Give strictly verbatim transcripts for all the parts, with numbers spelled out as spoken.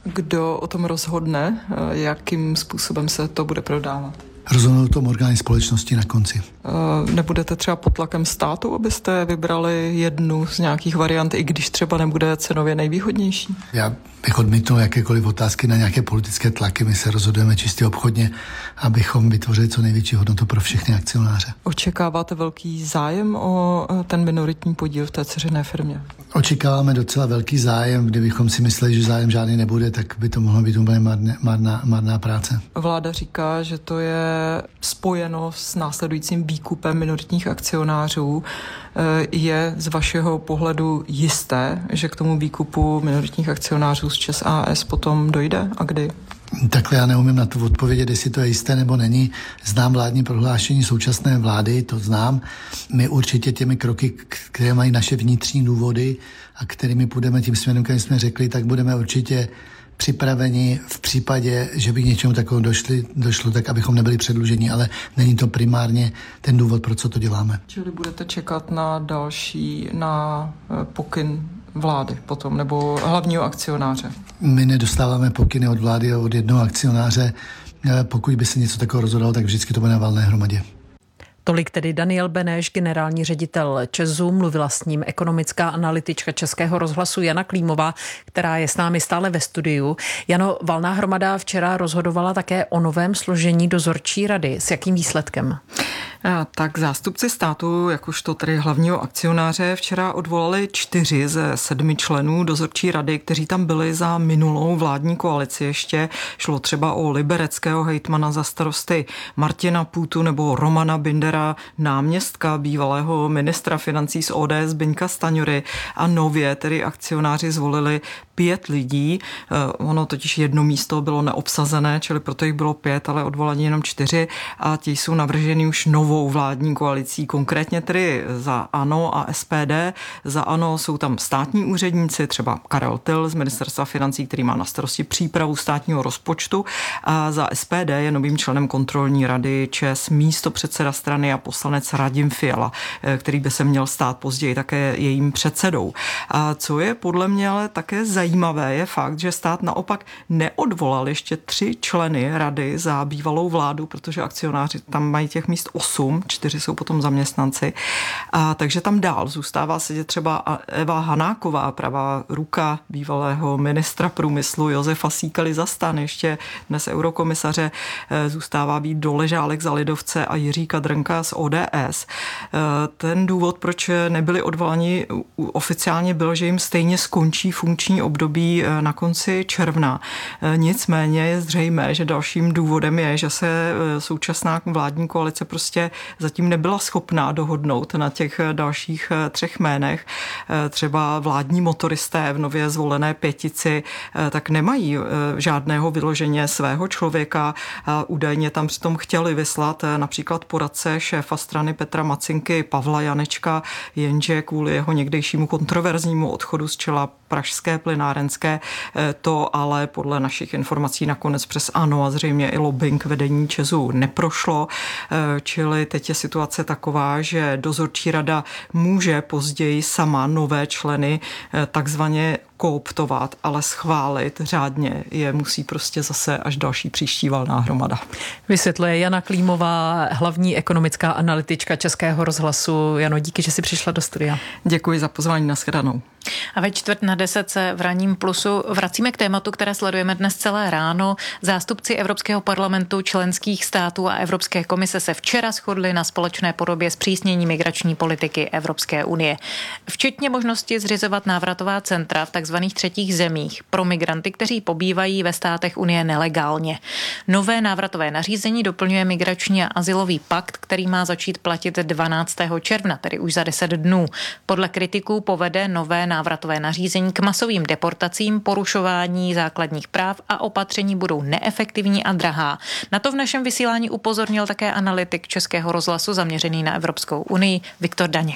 Kdo o tom rozhodne, jakým způsobem se to bude prodávat? Rozhodnou to orgány společnosti na konci. Nebudete třeba pod tlakem státu, abyste vybrali jednu z nějakých variant, i když třeba nebude cenově nejvýhodnější? Já bych odmítnul jakékoliv otázky na nějaké politické tlaky. My se rozhodujeme čistě obchodně, abychom vytvořili co největší hodnotu pro všechny akcionáře. Očekáváte velký zájem o ten minoritní podíl v té dceřiné firmě? Očekáváme docela velký zájem. Kdybychom si mysleli, že zájem žádný nebude, tak by to mohlo být úplně marné, marná, marná práce. Vláda říká, že to je spojeno s následujícím výkupem minoritních akcionářů. Je z vašeho pohledu jisté, že k tomu výkupu minoritních akcionářů z ČEZ a es potom dojde a kdy? Takhle já neumím na to odpovědět, jestli to je jisté nebo není. Znám vládní prohlášení současné vlády, to znám. My určitě těmi kroky, které mají naše vnitřní důvody a kterými půjdeme tím směrem, který jsme řekli, tak budeme určitě připraveni v případě, že by k něčemu takového došli, došlo, tak abychom nebyli předluženi, ale není to primárně ten důvod, pro co to děláme. Čili budete čekat na další, na pokyn vlády potom, nebo hlavního akcionáře? My nedostáváme pokyny od vlády a od jednoho akcionáře. Pokud by se něco takového rozhodlo, tak vždycky to bude na valné hromadě. Tolik tedy Daniel Beneš, generální ředitel ČEZu, mluvila s ním ekonomická analytička Českého rozhlasu Jana Klímová, která je s námi stále ve studiu. Jano, valná hromada včera rozhodovala také o novém složení dozorčí rady. S jakým výsledkem? Tak zástupci státu, jakožto tedy hlavního akcionáře, včera odvolali čtyři ze sedmi členů dozorčí rady, kteří tam byli za minulou vládní koalici. Ještě šlo třeba o libereckého hejtmana za starosty Martina Půtu nebo Romana Bindera, náměstka bývalého ministra financí z ó dé es Zbyňka Stanjury, a nově tedy akcionáři zvolili pět lidí. Ono totiž jedno místo bylo neobsazené, čili proto jich bylo pět, ale odvolaní jenom čtyři, a ti jsou navrženi už novou vládní koalicí, konkrétně tedy za ANO a es pé dé. Za ANO jsou tam státní úředníci, třeba Karel Tyl z ministerstva financí, který má na starosti přípravu státního rozpočtu, a za es pé dé je novým členem kontrolní rady ČEZ místopředseda strany a poslanec Radim Fiala, který by se měl stát později také jejím předsedou. A co je podle mě ale také zajímavé, je fakt, že stát naopak neodvolal ještě tři členy rady za bývalou vládu, protože akcionáři tam mají těch míst osm, čtyři jsou potom zaměstnanci. A takže tam dál zůstává sedět třeba Eva Hanáková, pravá ruka bývalého ministra průmyslu Josefa Síkely za STAN, ještě dnes eurokomisaře, zůstává být Doležálek za lidovce a Jiří Kadrnka z ó dé es. Ten důvod, proč nebyli odvoláni oficiálně, byl, že jim stejně skončí funkční období na konci června. Nicméně je zřejmé, že dalším důvodem je, že se současná vládní koalice prostě zatím nebyla schopná dohodnout na těch dalších třech jménech. Třeba vládní motoristé v nově zvolené pětici tak nemají žádného vyloženě svého člověka. Údajně tam přitom chtěli vyslat například poradce šéfa strany Petra Macinky Pavla Janečka, jenže kvůli jeho někdejšímu kontroverznímu odchodu z čela pražské plynárenské to ale podle našich informací nakonec přes ANO a zřejmě i lobbying vedení ČEZu neprošlo. Čili teď je situace taková, že dozorčí rada může později sama nové členy takzvaně kooptovat, ale schválit řádně je musí prostě zase až další příští valná hromada. Vysvětluje Jana Klímová, hlavní ekonomická analytička Českého rozhlasu. Jano, díky, že jsi přišla do studia. Děkuji za pozvání, nashledanou. A ve čtvrt na deset se v ranním Plusu vracíme k tématu, které sledujeme dnes celé ráno. Zástupci Evropského parlamentu, členských států a Evropské komise se včera shodli na společné podobě zpřísnění migrační politiky Evropské unie. Včetně možnosti zřizovat návratová centra v takzvaných třetích zemích pro migranty, kteří pobývají ve státech unie nelegálně. Nové návratové nařízení doplňuje migrační a azylový pakt, který má začít platit dvanáctého června, tedy už za deset dnů. Podle kritiků povede nové návratové nařízení k masovým deportacím, porušování základních práv a opatření budou neefektivní a drahá. Na to v našem vysílání upozornil také analytik Českého rozhlasu zaměřený na Evropskou unii Viktor Daněk.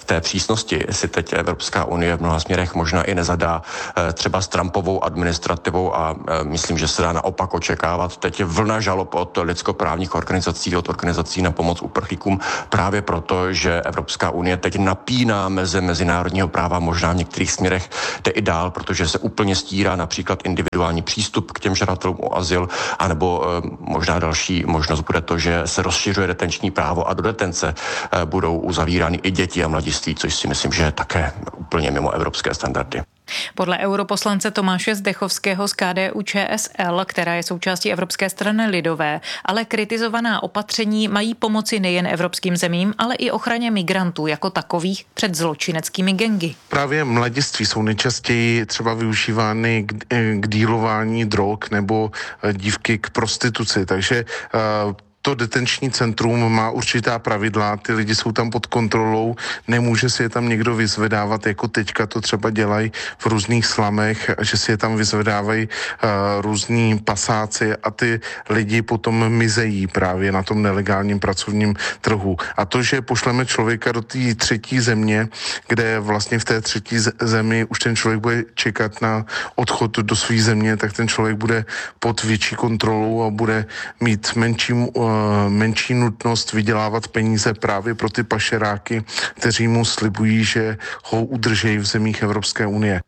té přísnosti si teď Evropská unie v mnoha směrech možná i nezadá třeba s Trumpovou administrativou a myslím, že se dá naopak očekávat teď vlna žalob od lidskoprávních organizací, od organizací na pomoc uprchlíkům právě proto, že Evropská unie teď napíná meze mezinárodního práva, možná v některých směrech jde i dál, protože se úplně stírá například individuální přístup k těm žadatelům o azyl, anebo možná další možnost bude to, že se rozšiřuje detenční právo a do detence budou uzavírány i děti a mladiství, což si myslím, že je také úplně mimo evropské standardy. Podle europoslance Tomáše Zdechovského z K D U Č S L, která je součástí Evropské strany lidové, ale kritizovaná opatření mají pomoci nejen evropským zemím, ale i ochraně migrantů jako takových před zločineckými gangy. Právě mladiství jsou nejčastěji třeba využívány k, k dílování drog nebo dívky k prostituci, takže uh, to detenční centrum má určitá pravidla, ty lidi jsou tam pod kontrolou, nemůže si je tam někdo vyzvedávat, jako teďka to třeba dělají v různých slamech, že si je tam vyzvedávají uh, různí pasáci a ty lidi potom mizejí právě na tom nelegálním pracovním trhu. A to, že pošleme člověka do té třetí země, kde vlastně v té třetí zemi už ten člověk bude čekat na odchod do své země, tak ten člověk bude pod větší kontrolou a bude mít menší menší nutnost vydělávat peníze právě pro ty pašeráky, kteří mu slibují, že ho udržejí v zemích Evropské unie.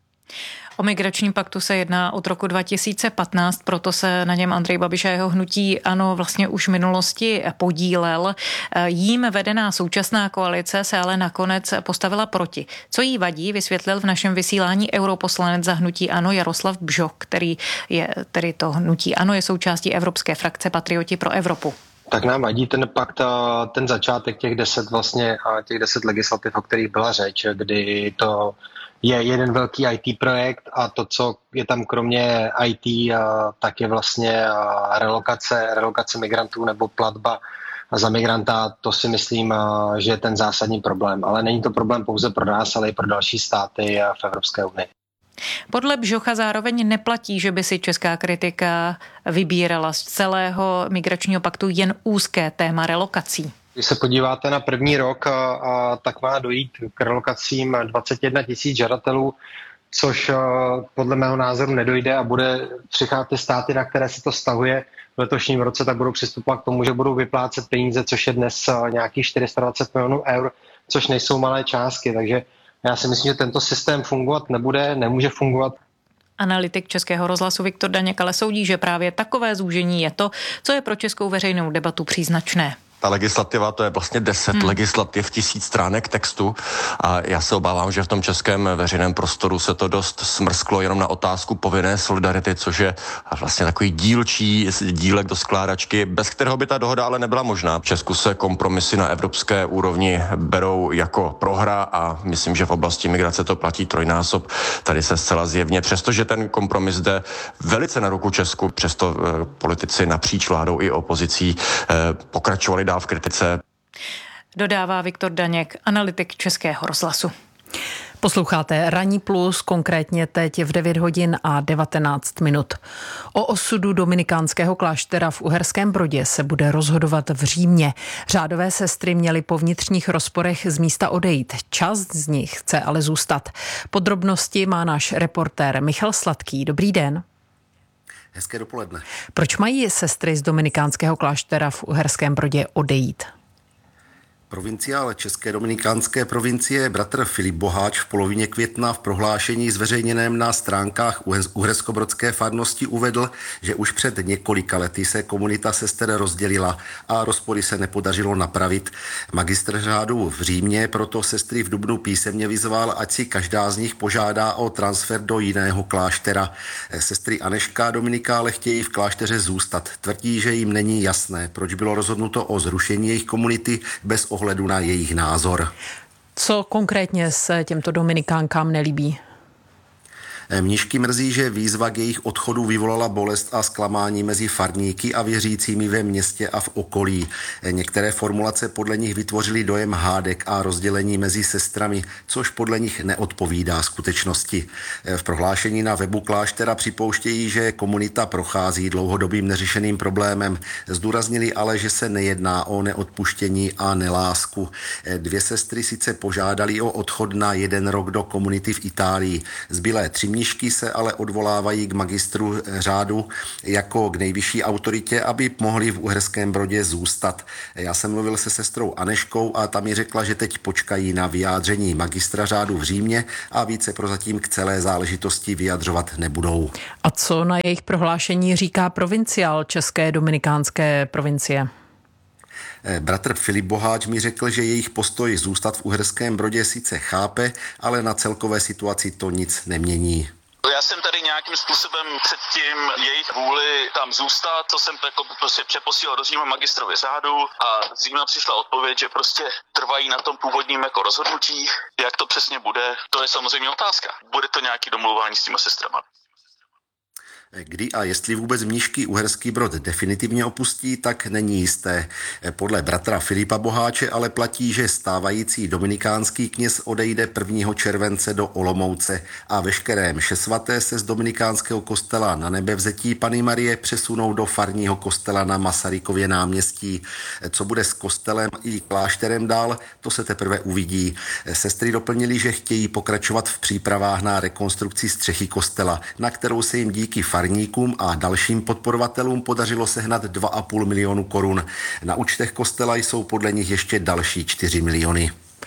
O migračním paktu se jedná od roku dva tisíce patnáct, proto se na něm Andrej Babiš a jeho hnutí ANO vlastně už v minulosti podílel. Jím vedená současná koalice se ale nakonec postavila proti. Co jí vadí, vysvětlil v našem vysílání europoslanec za hnutí ANO Jaroslav Bžoch, který je, tedy to hnutí ANO je součástí evropské frakce Patrioti pro Evropu. Tak nám vadí ten pakt, ten začátek těch deset vlastně, těch deset legislativ, o kterých byla řeč, kdy to je jeden velký í té projekt a to, co je tam kromě í té, tak je vlastně relokace, relokace migrantů nebo platba za migranta. To si myslím, že je ten zásadní problém. Ale není to problém pouze pro nás, ale i pro další státy v Evropské unii. Podle Bžocha zároveň neplatí, že by si česká kritika vybírala z celého migračního paktu jen úzké téma relokací. Když se podíváte na první rok, a, a, tak má dojít k relokacím dvacet jedna tisíc žadatelů, což a, podle mého názoru nedojde a bude přicházet ty státy, na které se to stahuje v letošním roce, tak budou přistupovat k tomu, že budou vyplácet peníze, což je dnes nějakých čtyři sta dvacet milionů eur, což nejsou malé částky, takže já si myslím, že tento systém fungovat nebude, nemůže fungovat. Analytik Českého rozhlasu Viktor Daněk ale soudí, že právě takové zúžení je to, co je pro českou veřejnou debatu příznačné. Ta legislativa, to je vlastně deset hmm. legislativ, tisíc stránek textu a já se obávám, že v tom českém veřejném prostoru se to dost smrsklo jenom na otázku povinné solidarity, což je vlastně takový dílčí dílek do skládačky, bez kterého by ta dohoda ale nebyla možná. V Česku se kompromisy na evropské úrovni berou jako prohra a myslím, že v oblasti migrace to platí trojnásob. Tady se zcela zjevně, přestože ten kompromis jde velice na ruku Česku, přesto eh, politici napříč vládou i opozicí eh, pokračovali v kritice. Dodává Viktor Daněk, analytik Českého rozhlasu. Posloucháte Ranní plus, konkrétně teď v devět hodin a devatenáct minut. O osudu dominikánského kláštera v Uherském Brodě se bude rozhodovat v Římě. Řádové sestry měly po vnitřních rozporech z místa odejít. Část z nich chce ale zůstat. Podrobnosti má náš reportér Michal Sladký. Dobrý den. Hezké dopoledne. Proč mají sestry z dominikánského kláštera v Uherském Brodě odejít? Provinciál České dominikánské provincie bratr Filip Boháč v polovině května v prohlášení zveřejněném na stránkách Uherskobrodské farnosti uvedl, že už před několika lety se komunita sester rozdělila a rozpory se nepodařilo napravit. Magistr řádu v Římě proto sestry v dubnu písemně vyzval, ať si každá z nich požádá o transfer do jiného kláštera. Sestry Aneška a Dominika ale chtějí v klášteře zůstat. Tvrdí, že jim není jasné, proč bylo rozhodnuto o zrušení jejich komunity bez ohledu ohledu na jejich názor. Co konkrétně se těmto dominikánkám nelíbí? Mnišky mrzí, že výzva k jejich odchodu vyvolala bolest a zklamání mezi farníky a věřícími ve městě a v okolí. Některé formulace podle nich vytvořily dojem hádek a rozdělení mezi sestrami, což podle nich neodpovídá skutečnosti. V prohlášení na webu kláštera připouštějí, že komunita prochází dlouhodobým neřešeným problémem. Zdůraznili ale, že se nejedná o neodpuštění a nelásku. Dvě sestry sice požádali o odchod na jeden rok do komunity v Itálii. Zbylé tři mnišky se ale odvolávají k magistru řádu jako k nejvyšší autoritě, aby mohli v Uherském Brodě zůstat. Já jsem mluvil se sestrou Aneškou a ta mi řekla, že teď počkají na vyjádření magistra řádu v Římě a více prozatím k celé záležitosti vyjadřovat nebudou. A co na jejich prohlášení říká provinciál České dominikánské provincie? Bratr Filip Boháč mi řekl, že jejich postoj zůstat v Uherském Brodě sice chápe, ale na celkové situaci to nic nemění. Já jsem tady nějakým způsobem předtím jejich vůli tam zůstat, to jsem jako prostě přeposílal do Říma magistrovi řádu a z Říma přišla odpověď, že prostě trvají na tom původním jako rozhodnutí. Jak to přesně bude, to je samozřejmě otázka. Bude to nějaké domlouvání s těma sestrama. Kdy a jestli vůbec mnišky Uherský Brod definitivně opustí, tak není jisté. Podle bratra Filipa Boháče ale platí, že stávající dominikánský kněz odejde prvního července do Olomouce a veškeré mše svaté se z dominikánského kostela na Nebevzetí Panny Marie přesunou do farního kostela na Masarykově náměstí. Co bude s kostelem i klášterem dál, to se teprve uvidí. Sestry doplnili, že chtějí pokračovat v přípravách na rekonstrukci střechy kostela, na kterou se jim díky farníkům a dalším podporovatelům podařilo sehnat dva a půl milionu korun. Na účtech kostela jsou podle nich ještě další čtyři miliony.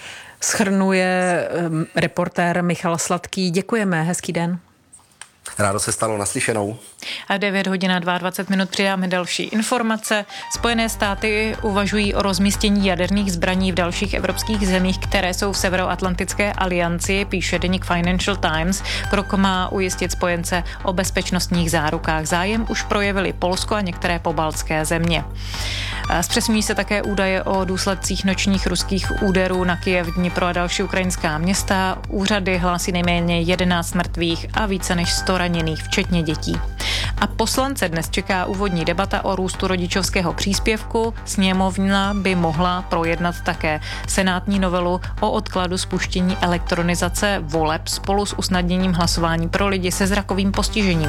Shrnuje um, reportér Michal Sladký. Děkujeme, hezký den. Rádo se stalo, naslyšenou. A devět hodin a dvacet dva minut přidáme další informace. Spojené státy uvažují o rozmístění jaderných zbraní v dalších evropských zemích, které jsou v Severoatlantické alianci, píše deník Financial Times. Krok má ujistit spojence o bezpečnostních zárukách. Zájem už projevili Polsko a některé pobaltské země. Zpřesňují se také údaje o důsledcích nočních ruských úderů na Kyjev, Dnipro a další ukrajinská města. Úřady hlásí nejméně jedenáct mrtvých a více než sto raněných, včetně dětí. A poslance dnes čeká úvodní debata o růstu rodičovského příspěvku. Sněmovna by mohla projednat také senátní novelu o odkladu spuštění elektronizace voleb spolu s usnadněním hlasování pro lidi se zrakovým postižením.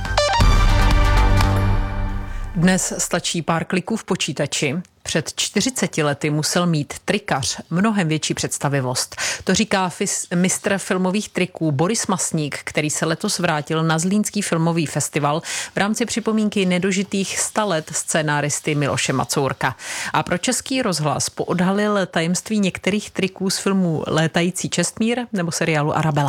Dnes stačí pár kliků v počítači. Před čtyřiceti lety musel mít trikař mnohem větší představivost. To říká fis- mistr filmových triků Boris Masník, který se letos vrátil na Zlínský filmový festival v rámci připomínky nedožitých sta let scénáristy Miloše Macourka. A pro Český rozhlas poodhalil tajemství některých triků z filmů Létající Čestmír nebo seriálu Arabela.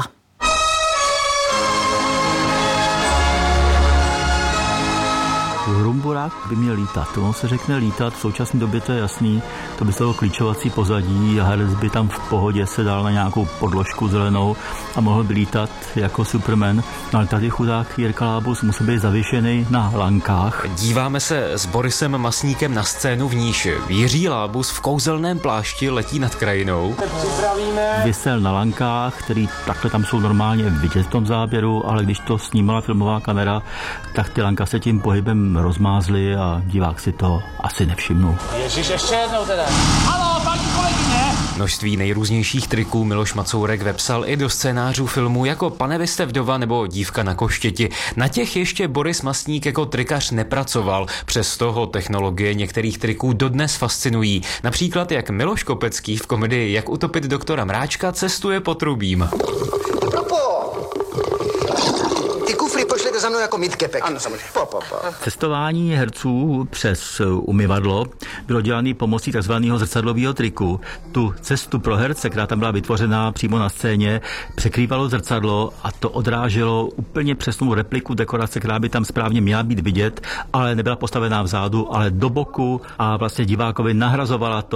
Hrumburák by měl lítat. On se řekne lítat, v současné době to je jasný, to by se dalo klíčovací pozadí a herec by tam v pohodě se dal na nějakou podložku zelenou a mohl by lítat jako Superman. No ale tady chudák Jirka Lábus musel být zavěšený na lankách. Díváme se s Borisem Masníkem na scénu, v níž Jiří Lábus v kouzelném plášti letí nad krajinou. Vysel na lankách, který takhle tam jsou normálně vidět v tom záběru, ale když to snímala filmová kamera, tak ty lanka se tím pohybem rozmázly a divák si to asi nevšimnul. Ježiš, ještě jednou teda. Haló, paní kolegyně! Množství nejrůznějších triků Miloš Macourek vepsal i do scénářů filmů jako Pane vy jste vdova nebo Dívka na koštěti. Na těch ještě Boris Masník jako trikař nepracoval, přesto ho technologie některých triků dodnes fascinují. Například jak Miloš Kopecký v komedii Jak utopit doktora Mráčka cestuje potrubím. Pošlete za mnou jako midkepek. Ano, samozřejmě. Po, po, po. Cestování herců přes umyvadlo bylo dělané pomocí takzvaného zrcadlového triku. Tu cestu pro herce, která tam byla vytvořená přímo na scéně, překrývalo zrcadlo a to odráželo úplně přesnou repliku dekorace, která by tam správně měla být vidět, ale nebyla postavená vzadu, ale do boku a vlastně divákovi nahrazovala to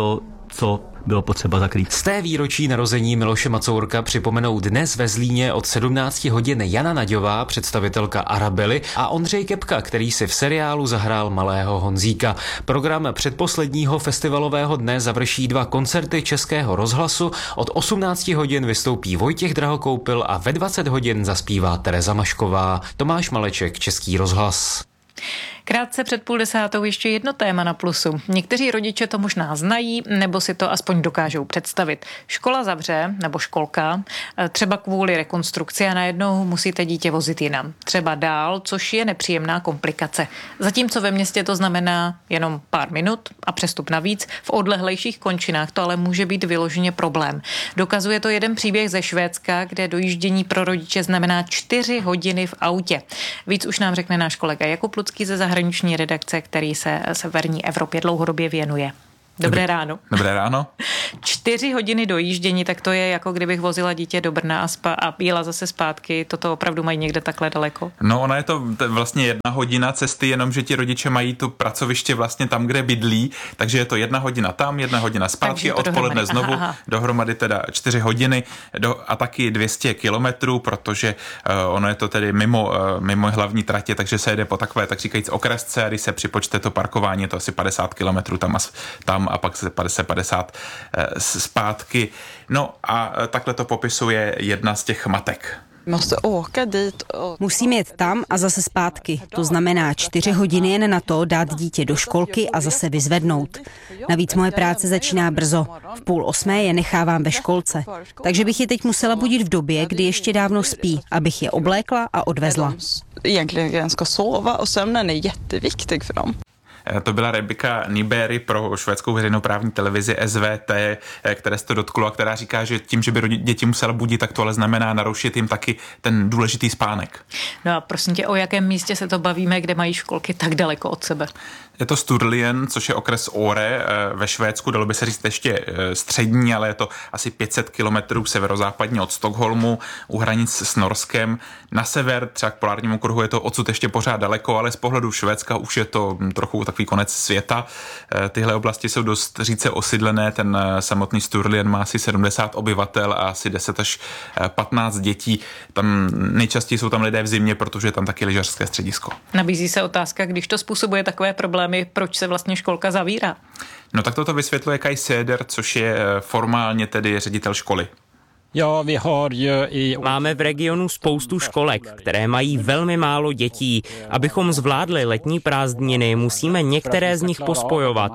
co bylo potřeba zakrýt. Z té výročí narození Miloše Macourka připomenou dnes ve Zlíně od sedmnácti hodin Jana Naďová, představitelka Arabely, a Ondřej Kepka, který si v seriálu zahrál malého Honzíka. Program předposledního festivalového dne završí dva koncerty Českého rozhlasu. Od osmnácti hodin vystoupí Vojtěch Drahokoupil a ve dvacet hodin zaspívá Tereza Mašková. Tomáš Maleček, Český rozhlas. Krátce před půl desátou ještě jedno téma na Plusu. Někteří rodiče to možná znají, nebo si to aspoň dokážou představit. Škola zavře, nebo školka, třeba kvůli rekonstrukci a najednou musíte dítě vozit jinam. Třeba dál, což je nepříjemná komplikace. Zatímco ve městě to znamená jenom pár minut a přestup navíc, v odlehlejších končinách to ale může být vyloženě problém. Dokazuje to jeden příběh ze Švédska, kde dojíždění pro rodiče znamená čtyři hodiny v autě. Víc už nám řekne náš kolega Jakub Lucký ze zahraniční redakce, který se severní Evropě dlouhodobě věnuje. Dobré ráno. Dobré ráno. Čtyři hodiny dojíždění, tak to je jako kdybych vozila dítě do Brna a, spa- a jela zase zpátky. Toto opravdu mají někde takhle daleko? No, ona je to vlastně jedna hodina cesty, jenomže ti rodiče mají tu pracoviště vlastně tam, kde bydlí, takže je to jedna hodina tam, jedna hodina zpátky, odpoledne znovu, aha, aha. dohromady teda čtyři hodiny do, a taky dvě stě kilometrů, protože uh, ono je to tedy mimo, uh, mimo hlavní tratě, takže se jede po takové, tak říkajíc okresce, a když se připočte to parkování, je to asi padesát kilometrů tam a, tam a pak se padesát zpátky. No a takhle to popisuje jedna z těch matek. Musím jet tam a zase zpátky. To znamená čtyři hodiny jen na to dát dítě do školky a zase vyzvednout. Navíc moje práce začíná brzo. V půl osmé je nechávám ve školce. Takže bych je teď musela budit v době, kdy ještě dávno spí, abych je oblékla a odvezla. To byla Rebecca Nyberg pro švédskou veřejnoprávní televizi S V T, které se to dotklo a která říká, že tím, že by děti musela budit, tak to ale znamená narušit jim taky ten důležitý spánek. No a prosím tě, o jakém místě se to bavíme, kde mají školky tak daleko od sebe? Je to Sturlien, což je okres Åre ve Švédsku, dalo by se říct ještě střední, ale je to asi pět set kilometrů severozápadně od Stockholmu, u hranic s Norskem. Na sever, třeba k polárnímu kruhu, je to odsud ještě pořád daleko, ale z pohledu Švédska už je to trochu takový konec světa. Tyhle oblasti jsou dost říce osídlené, ten samotný Sturlien má asi sedmdesát obyvatel a asi deset až patnáct dětí. Tam nejčastěji jsou tam lidé v zimě, protože je tam taky lyžařské středisko. Nabízí se otázka, když to způsobuje takové problémy, proč se vlastně školka zavírá? No tak toto vysvětluje Kai Seder, což je formálně tedy ředitel školy. Máme v regionu spoustu školek, které mají velmi málo dětí. Abychom zvládli letní prázdniny, musíme některé z nich pospojovat.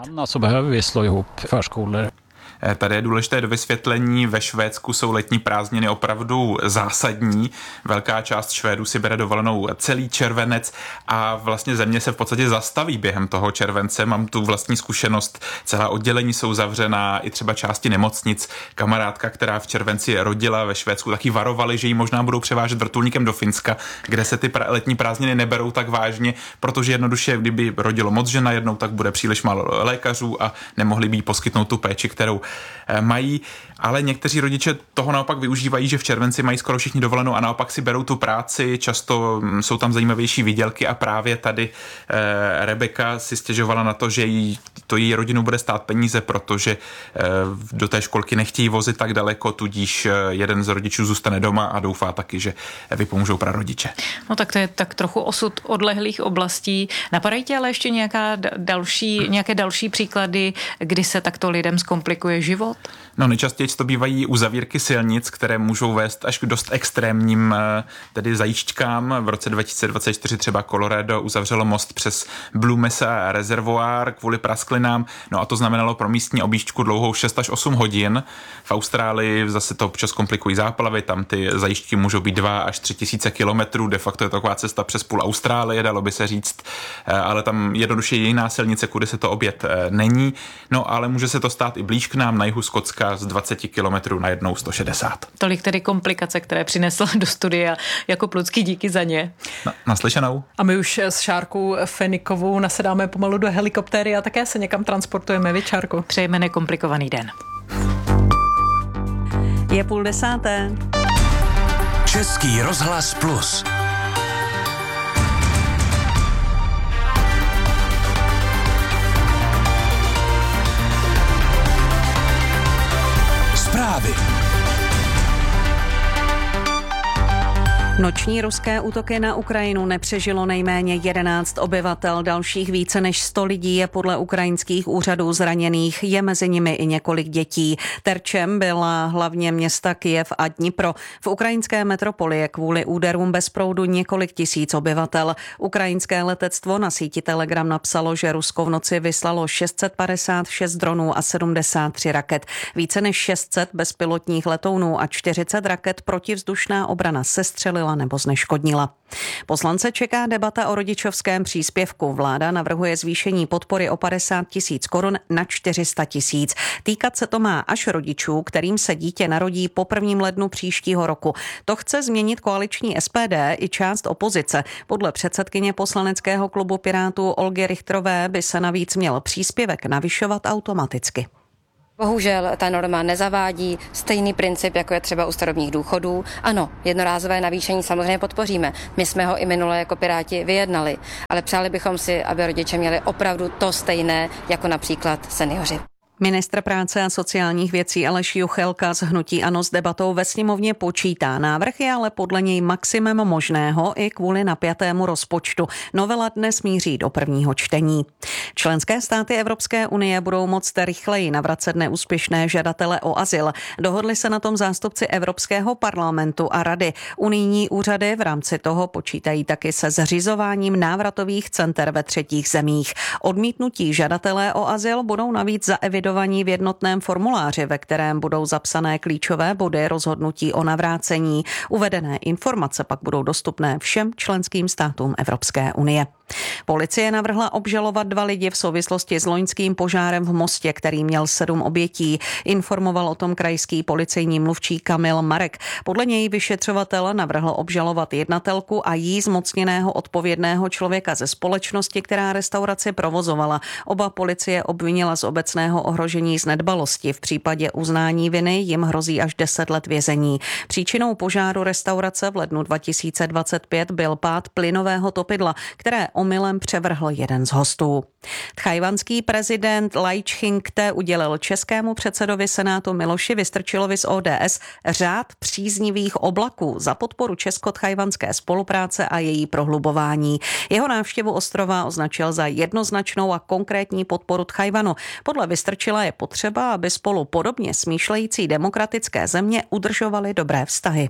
Tady je důležité do vysvětlení, ve Švédsku jsou letní prázdniny opravdu zásadní. Velká část Švédů si bere dovolenou celý červenec a vlastně země se v podstatě zastaví během toho července. Mám tu vlastní zkušenost, celá oddělení jsou zavřená, i třeba části nemocnic. Kamarádka, která v červenci rodila ve Švédsku, taky varovali, že ji možná budou převážet vrtulníkem do Finska, kde se ty pra- letní prázdniny neberou tak vážně, protože jednoduše, kdyby rodilo moc žen najednou, tak bude příliš málo lékařů a nemohli by jí poskytnout tu péči, kterou mají, ale někteří rodiče toho naopak využívají, že v červenci mají skoro všichni dovolenou a naopak si berou tu práci, často jsou tam zajímavější výdělky a právě tady eh, Rebecca si stěžovala na to, že jí, to její rodinu bude stát peníze, protože eh, do té školky nechtějí vozit tak daleko, tudíž jeden z rodičů zůstane doma a doufá taky, že vypomůžou prarodiče. No tak to je tak trochu osud odlehlých oblastí. Napadají tě ale ještě nějaká další, nějaké další příklady, kdy se takto lidem zkomplikuje život? No nejčastěji to bývají uzavírky silnic, které můžou vést až k dost extrémním tedy zajížďkám. V roce dva tisíce dvacet čtyři třeba Colorado uzavřelo most přes Blue Mesa rezervoár kvůli prasklinám, no a to znamenalo pro místní objížďku dlouhou šest až osm hodin. V Austrálii zase to občas komplikují záplavy, tam ty zajížďky můžou být dva až tři tisíce kilometrů, de facto je to taková cesta přes půl Austrálie, dalo by se říct, ale tam jednoduše jiná silnice, kudy se to objet není, no ale může se to stát i blíž k nám na jihu Skotska z dvacet kilometrů na jednou sto šedesát. Tolik tedy komplikace, které přinesl do studia Jakub Lucký, díky za ně. Na, naslyšenou. A my už s Šárkou Fenikovou nasedáme pomalu do helikoptéry a také se někam transportujeme, vy, Šárko? Přejeme nekomplikovaný den. Je půl desáté. Český rozhlas Plus. Noční ruské útoky na Ukrajinu nepřežilo nejméně jedenáct obyvatel, dalších více než sto lidí je podle ukrajinských úřadů zraněných, je mezi nimi i několik dětí. Terčem byla hlavně města Kyjev a Dnipro. V ukrajinské metropoli je kvůli úderům bez proudu několik tisíc obyvatel. Ukrajinské letectvo na síti Telegram napsalo, že Rusko v noci vyslalo šest set padesát šest dronů a sedmdesát tři raket. Více než šest set bezpilotních letounů a čtyřicet raket protivzdušná obrana sestřelila nebo zneškodnila. Poslance čeká debata o rodičovském příspěvku. Vláda navrhuje zvýšení podpory o padesát tisíc korun na čtyři sta tisíc. Týkat se to má až rodičů, kterým se dítě narodí po prvním lednu příštího roku. To chce změnit koaliční S P D i část opozice. Podle předsedkyně poslaneckého klubu Pirátů Olgy Richterové by se navíc měl příspěvek navyšovat automaticky. Bohužel ta norma nezavádí stejný princip, jako je třeba u starobních důchodů. Ano, jednorázové navýšení samozřejmě podpoříme. My jsme ho i minule jako Piráti vyjednali, ale přáli bychom si, aby rodiče měli opravdu to stejné, jako například seniori. Ministr práce a sociálních věcí Aleš Juchelka z hnutí ANO s debatou ve sněmovně počítá. Návrh je ale podle něj maximum možného i kvůli napjatému rozpočtu. Novela dnes míří do prvního čtení. Členské státy Evropské unie budou moct rychleji navracet neúspěšné žadatele o azyl. Dohodli se na tom zástupci Evropského parlamentu a rady. Unijní úřady v rámci toho počítají taky se zřizováním návratových center ve třetích zemích. Odmítnutí žadatelé o azyl budou navíc zaevidovat v jednotném formuláři, ve kterém budou zapsané klíčové body rozhodnutí o navrácení. Uvedené informace pak budou dostupné všem členským státům Evropské unie. Policie navrhla obžalovat dva lidi v souvislosti s loňským požárem v Mostě, který měl sedm obětí. Informoval o tom krajský policejní mluvčí Kamil Marek. Podle něj vyšetřovatel navrhl obžalovat jednatelku a jí zmocněného odpovědného člověka ze společnosti, která restauraci provozovala. Oba policie obvinila z obecného ohrožení z nedbalosti. V případě uznání viny jim hrozí až deset let vězení. Příčinou požáru restaurace v lednu dva tisíce dvacet pět byl pád plynového topidla, které omylem převrhl jeden z hostů. Tchajwanský prezident Lai Ching-te udělil českému předsedovi Senátu Miloši Vystrčilovi z O D S řád příznivých oblaků za podporu česko-tchajwanské spolupráce a její prohlubování. Jeho návštěvu ostrova označil za jednoznačnou a konkrétní podporu Tchajwanu. Podle Vystrčila je potřeba, aby spolu podobně smýšlející demokratické země udržovaly dobré vztahy.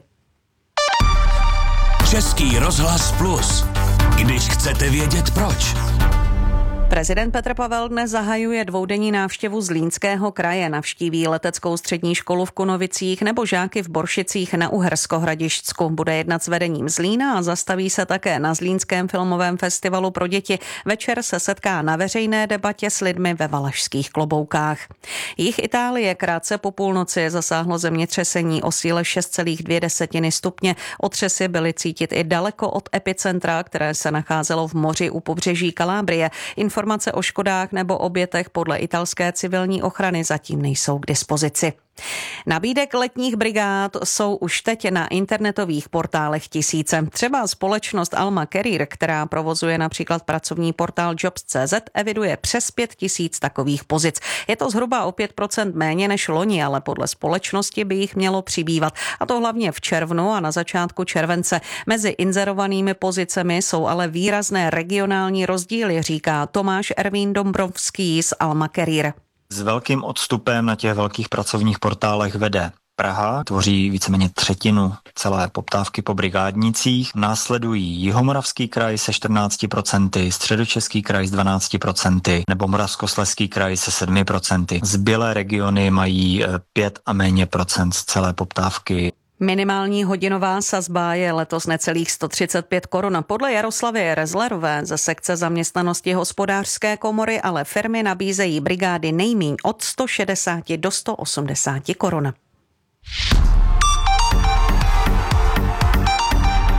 Český rozhlas Plus. Když chcete vědět proč. Prezident Petr Pavel dnes zahajuje dvoudenní návštěvu Zlínského kraje. Navštíví leteckou střední školu v Kunovicích nebo žáky v Boršicích na Uhersko-Hradišťsku. Bude jednat s vedením Zlína a zastaví se také na Zlínském filmovém festivalu pro děti. Večer se setká na veřejné debatě s lidmi ve valašských kloboukách. Jih Itálie krátce po půlnoci zasáhlo zemětřesení o síle šest celá dvě stupně. Otřesy byly cítit i daleko od epicentra, které se nacházelo v moři u pobřeží Kalábrie. Informace o škodách nebo obětech podle italské civilní ochrany zatím nejsou k dispozici. Nabídek letních brigád jsou už teď na internetových portálech tisíce. Třeba společnost Alma Career, která provozuje například pracovní portál Jobs tečka cé zet, eviduje přes pět tisíc takových pozic. Je to zhruba o pět procent méně než loni, ale podle společnosti by jich mělo přibývat. A to hlavně v červnu a na začátku července. Mezi inzerovanými pozicemi jsou ale výrazné regionální rozdíly, říká Tomáš Ervín Dombrovský z Alma Career. S velkým odstupem na těch velkých pracovních portálech vede Praha, tvoří víceméně třetinu celé poptávky po brigádnicích. Následují Jihomoravský kraj se čtrnáct procent, Středočeský kraj s dvanáct procent nebo Moravskoslezský kraj se sedm procent. Zbylé regiony mají pět a méně procent z celé poptávky. Minimální hodinová sazba je letos necelých sto třicet pět korun. Podle Jaroslavy Rezlerové ze sekce zaměstnanosti Hospodářské komory ale firmy nabízejí brigády nejmíň od sto šedesát do sto osmdesát korun.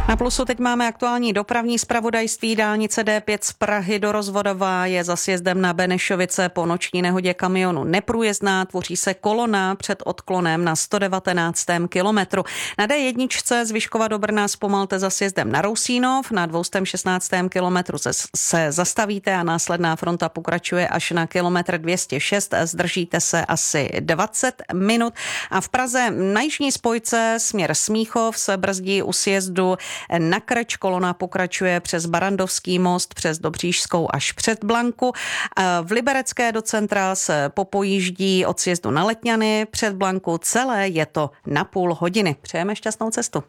Na Plusu teď máme aktuální dopravní zpravodajství. Dálnice D pět z Prahy do Rozvodova je za sjezdem na Benešovice po noční nehodě kamionu neprůjezdná. Tvoří se kolona před odklonem na sto devatenáctém kilometru. Na D jedna z Vyškova do Brna zpomalte za sjezdem na Rousínov. Na dvě stě šestnáctém kilometru se, se zastavíte a následná fronta pokračuje až na kilometr dvě stě šest. Zdržíte se asi dvacet minut. A v Praze na jižní spojce směr Smíchov se brzdí u sjezdu na Krč. Kolona pokračuje přes Barandovský most, přes Dobřížskou až před Blanku. V Liberecké do centra se popojíždí od sjezdu na Letňany před Blanku. Celé je to na půl hodiny. Přejeme šťastnou cestu.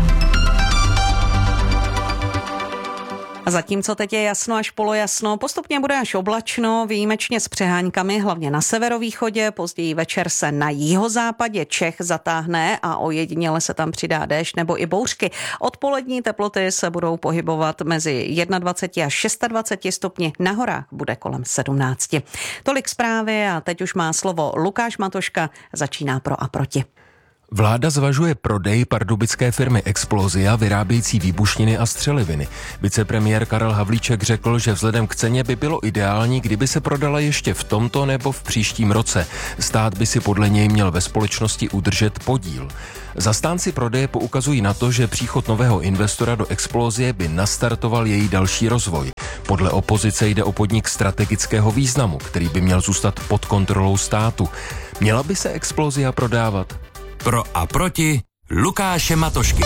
A zatímco teď je jasno až polojasno, postupně bude až oblačno, výjimečně s přeháňkami, hlavně na severovýchodě, později večer se na jihozápadě Čech zatáhne a ojediněle se tam přidá déšť nebo i bouřky. Odpolední teploty se budou pohybovat mezi dvacet jedna až dvacet šest stupni, na horách bude kolem sedmnáct. Tolik zprávy a teď už má slovo Lukáš Matoška, začíná Pro a proti. Vláda zvažuje prodej pardubické firmy Explosia vyrábějící výbušniny a střeliviny. Vicepremiér Karel Havlíček řekl, že vzhledem k ceně by bylo ideální, kdyby se prodala ještě v tomto nebo v příštím roce. Stát by si podle něj měl ve společnosti udržet podíl. Zastánci prodeje poukazují na to, že příchod nového investora do Explosie by nastartoval její další rozvoj. Podle opozice jde o podnik strategického významu, který by měl zůstat pod kontrolou státu. Měla by se Explosia prodávat? Pro a proti Lukáše Matošky.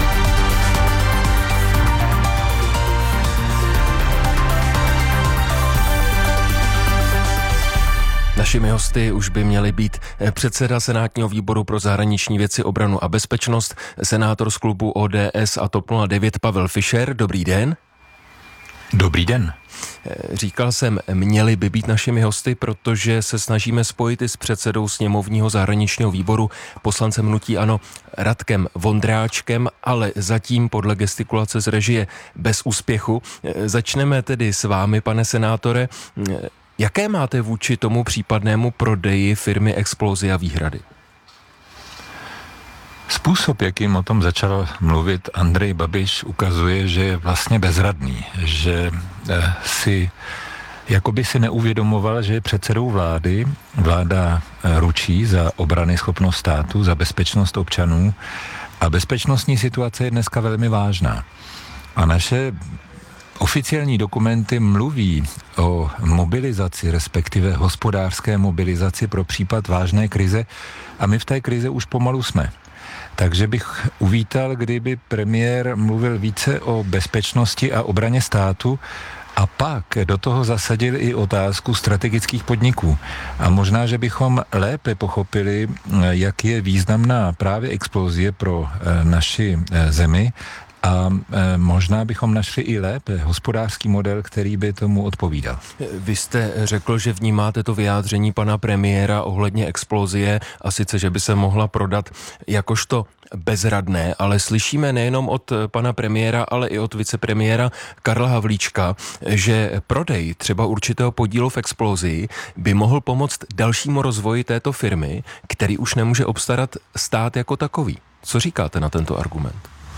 Našimi hosty už by měli být předseda Senátního výboru pro zahraniční věci, obranu a bezpečnost, senátor z klubu O D S a T O P nula devět Pavel Fischer. Dobrý den. Dobrý den. Říkal jsem, měli by být našimi hosty, protože se snažíme spojit i s předsedou sněmovního zahraničního výboru, poslancem hnutí ANO Radkem Vondráčkem, ale zatím podle gestikulace z režie bez úspěchu. Začneme tedy s vámi, pane senátore. Jaké máte vůči tomu případnému prodeji firmy Explosia výhrady? Způsob, jakým o tom začal mluvit Andrej Babiš, ukazuje, že je vlastně bezradný, že si jakoby si neuvědomoval, že je předsedou vlády. Vláda ručí za obranyschopnost státu, za bezpečnost občanů a bezpečnostní situace je dneska velmi vážná. A naše oficiální dokumenty mluví o mobilizaci, respektive hospodářské mobilizaci pro případ vážné krize a my v té krizi už pomalu jsme. Takže bych uvítal, kdyby premiér mluvil více o bezpečnosti a obraně státu a pak do toho zasadil i otázku strategických podniků. A možná, že bychom lépe pochopili, jak je významná právě Explosie pro naši zemi a e, možná bychom našli i lépe hospodářský model, který by tomu odpovídal. Vy jste řekl, že vnímáte to vyjádření pana premiéra ohledně Explosie a sice, že by se mohla prodat jakožto bezradné, ale slyšíme nejenom od pana premiéra, ale i od vicepremiéra Karla Havlíčka, že prodej třeba určitého podílu v Explosii by mohl pomoct dalšímu rozvoji této firmy, který už nemůže obstarat stát jako takový. Co říkáte na tento argument?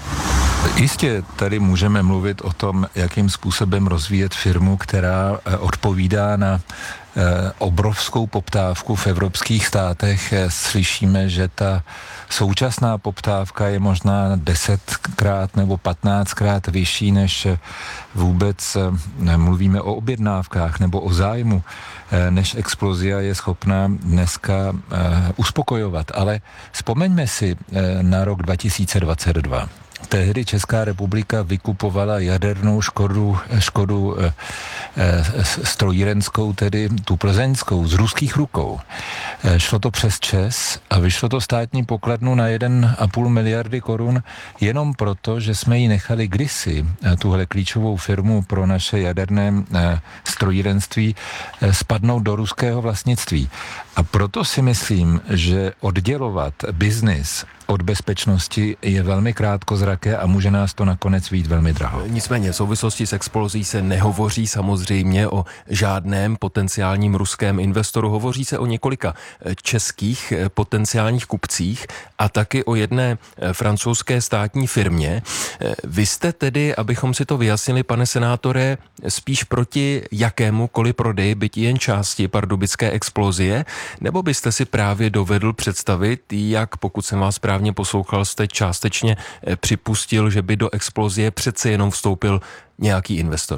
Jistě tady můžeme mluvit o tom, jakým způsobem rozvíjet firmu, která odpovídá na obrovskou poptávku v evropských státech. Slyšíme, že ta současná poptávka je možná desetkrát nebo patnáctkrát vyšší, než vůbec mluvíme o objednávkách nebo o zájmu, než Explosia je schopná dneska uspokojovat. Ale vzpomeňme si na rok dva tisíce dvacet dva. Tehdy Česká republika vykupovala jadernou Škodu, Škodu e, e, strojírenskou, tedy tu plzeňskou, z ruských rukou. E, šlo to přes ČEZ a vyšlo to státní pokladnu na jeden a půl miliardy korun jenom proto, že jsme ji nechali kdysi, e, tuhle klíčovou firmu pro naše jaderné e, strojírenství, e, spadnout do ruského vlastnictví. A proto si myslím, že oddělovat biznis od bezpečnosti je velmi krátkozraké a může nás to nakonec být velmi draho. Nicméně v souvislosti s explozí se nehovoří samozřejmě o žádném potenciálním ruském investoru. Hovoří se o několika českých potenciálních kupcích a taky o jedné francouzské státní firmě. Vy jste tedy, abychom si to vyjasnili, pane senátore, spíš proti jakémukoliv prodeji, byť jen části pardubické explozie, nebo byste si právě dovedl představit, jak, pokud jsem vás právě poslouchal, jste částečně připustil, že by do explozie přece jenom vstoupil nějaký investor?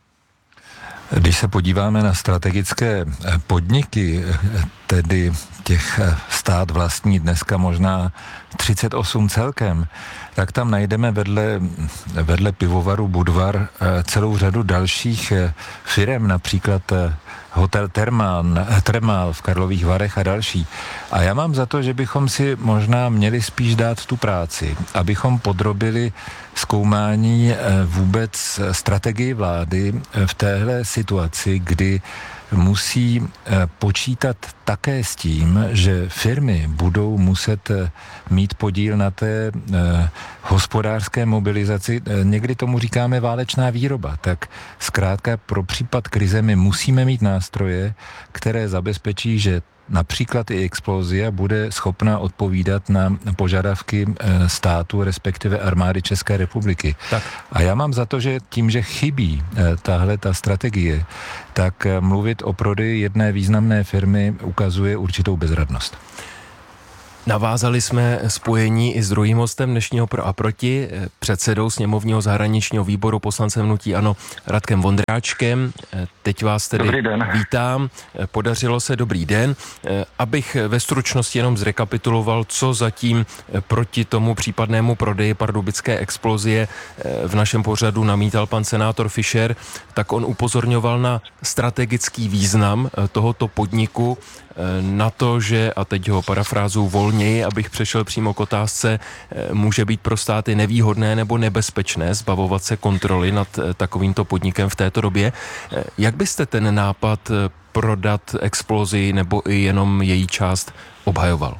Když se podíváme na strategické podniky, tedy těch stát vlastní dneska možná třicet osm celkem, tak tam najdeme vedle, vedle pivovaru Budvar celou řadu dalších firem, například hotel Termán, Tremál v Karlových Varech a další. A já mám za to, že bychom si možná měli spíš dát tu práci, abychom podrobili zkoumání vůbec strategii vlády v téhle situaci, kdy musí počítat také s tím, že firmy budou muset mít podíl na té hospodářské mobilizaci. Někdy tomu říkáme válečná výroba. Tak zkrátka pro případ krize my musíme mít nástroje, které zabezpečí, že například i explozia bude schopna odpovídat na požadavky státu, respektive armády České republiky. Tak. A já mám za to, že tím, že chybí tahle ta strategie, tak mluvit o prodeji jedné významné firmy ukazuje určitou bezradnost. Navázali jsme spojení i s druhým hostem dnešního Pro a proti, předsedou sněmovního zahraničního výboru, poslancem hnutí ANO Radkem Vondráčkem. Teď vás tedy vítám. Podařilo se, dobrý den. Abych ve stručnosti jenom zrekapituloval, co zatím proti tomu případnému prodeji pardubické explozie v našem pořadu namítal pan senátor Fischer, tak on upozorňoval na strategický význam tohoto podniku, na to, že, a teď ho parafrázuju volněji, abych přešel přímo k otázce, může být pro státy nevýhodné nebo nebezpečné zbavovat se kontroly nad takovýmto podnikem v této době. Jak byste ten nápad prodat explozii nebo i jenom její část obhajoval?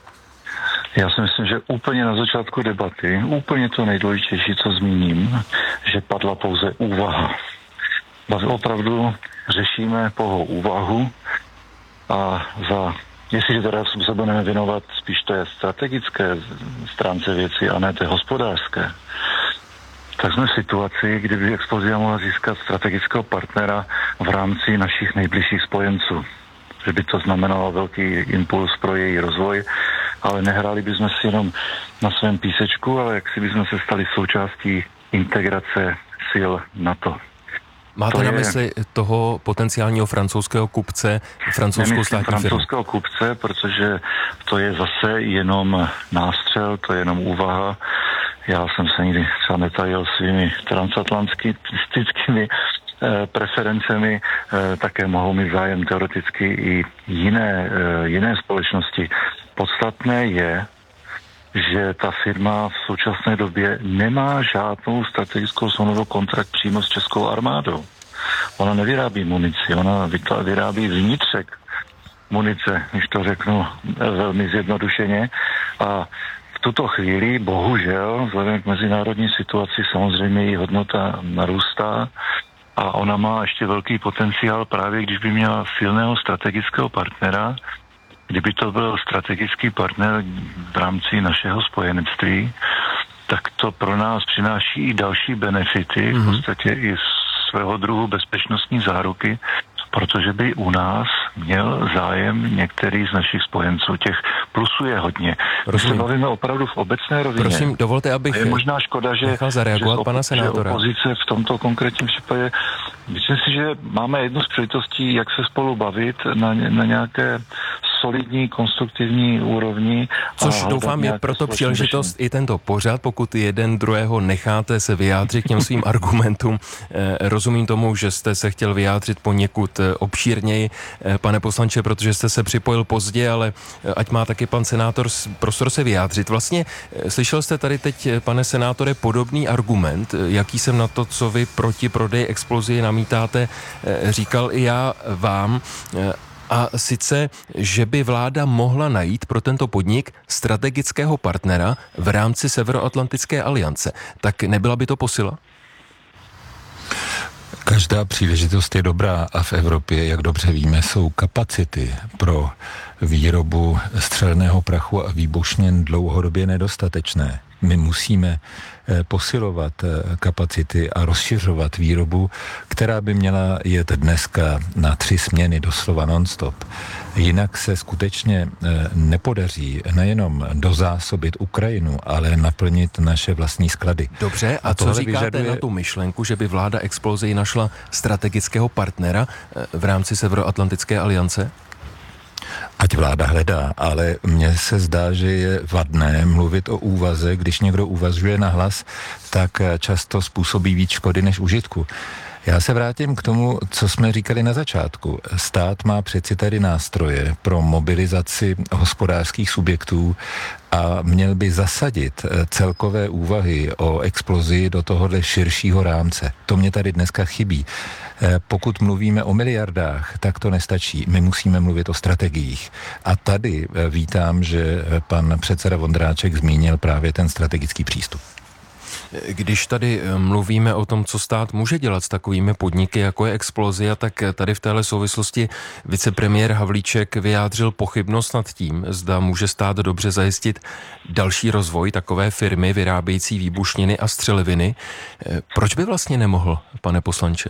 Já si myslím, že úplně na začátku debaty, úplně to nejdůležitější, co zmíním, že padla pouze úvaha. Opravdu řešíme pouhou úvahu, a za, jestliže teda se budeme věnovat spíš té strategické stránce věci a ne té hospodářské, tak jsme v situaci, kdyby Explozia mohla získat strategického partnera v rámci našich nejbližších spojenců. Že by to znamenalo velký impuls pro její rozvoj, ale nehráli bychom si jenom na svém písečku, ale jak si bychom se stali součástí integrace sil NATO. Máte to na mysli je... toho potenciálního francouzského kupce, francouzskou státní firmu? francouzského kupce, protože to je zase jenom nástřel, to je jenom úvaha. Já jsem se nikdy třeba netajil svými transatlantickými eh, preferencemi, eh, také mohou mít zájem teoreticky i jiné, eh, jiné společnosti. Podstatné je, že ta firma v současné době nemá žádnou strategickou smlouvou kontrakt přímo s českou armádou. Ona nevyrábí munici, ona vyrábí vnitřek munice, když to řeknu velmi zjednodušeně. A v tuto chvíli, bohužel, vzhledem k mezinárodní situaci, samozřejmě její hodnota narůstá a ona má ještě velký potenciál právě, když by měla silného strategického partnera, kdyby to byl strategický partner v rámci našeho spojenectví, tak to pro nás přináší i další benefity, mm-hmm. v podstatě i svého druhu bezpečnostní záruky, protože by u nás měl zájem některý z našich spojenců. Těch plusů je hodně. My se bavíme opravdu v obecné rovině. Prosím, dovolte, abych je možná škoda, že, nechal zareagovat že, pana senátora. Že opozice v tomto konkrétním případě, myslím si, že máme jednu z příležitostí, jak se spolu bavit na, na nějaké solidní, konstruktivní úrovni. Což doufám je proto příležitost i tento pořad, pokud jeden druhého necháte se vyjádřit k těm svým argumentům. Rozumím tomu, že jste se chtěl vyjádřit poněkud obšírněji, pane poslanče, protože jste se připojil pozdě, ale ať má taky pan senátor prostor se vyjádřit. Vlastně slyšel jste tady teď, pane senátore, podobný argument, jaký jsem na to, co vy proti prodeji explozii namítáte, říkal i já vám. A sice, že by vláda mohla najít pro tento podnik strategického partnera v rámci Severoatlantické aliance. Tak nebyla by to posila? Každá příležitost je dobrá a v Evropě, jak dobře víme, jsou kapacity pro výrobu střelného prachu a výbušnin dlouhodobě nedostatečné. My musíme posilovat kapacity a rozšiřovat výrobu, která by měla jet dneska na tři směny doslova non-stop. Jinak se skutečně nepodaří nejenom dozásobit Ukrajinu, ale naplnit naše vlastní sklady. Dobře, a, a co říkáte vyžaduje... na tu myšlenku, že by vláda Explosii našla strategického partnera v rámci Severoatlantické aliance? Ať vláda hledá, ale mně se zdá, že je vadné mluvit o úvaze. Když někdo uvažuje na hlas, tak často způsobí víc škody než užitku. Já se vrátím k tomu, co jsme říkali na začátku. Stát má přeci tady nástroje pro mobilizaci hospodářských subjektů a měl by zasadit celkové úvahy o Explosii do tohohle širšího rámce. To mě tady dneska chybí. Pokud mluvíme o miliardách, tak to nestačí. My musíme mluvit o strategiích. A tady vítám, že pan předseda Vondráček zmínil právě ten strategický přístup. Když tady mluvíme o tom, co stát může dělat s takovými podniky, jako je Explosia, tak tady v téhle souvislosti vicepremiér Havlíček vyjádřil pochybnost nad tím, zda může stát dobře zajistit další rozvoj takové firmy vyrábějící výbušniny a střeliviny. Proč by vlastně nemohl, pane poslanče?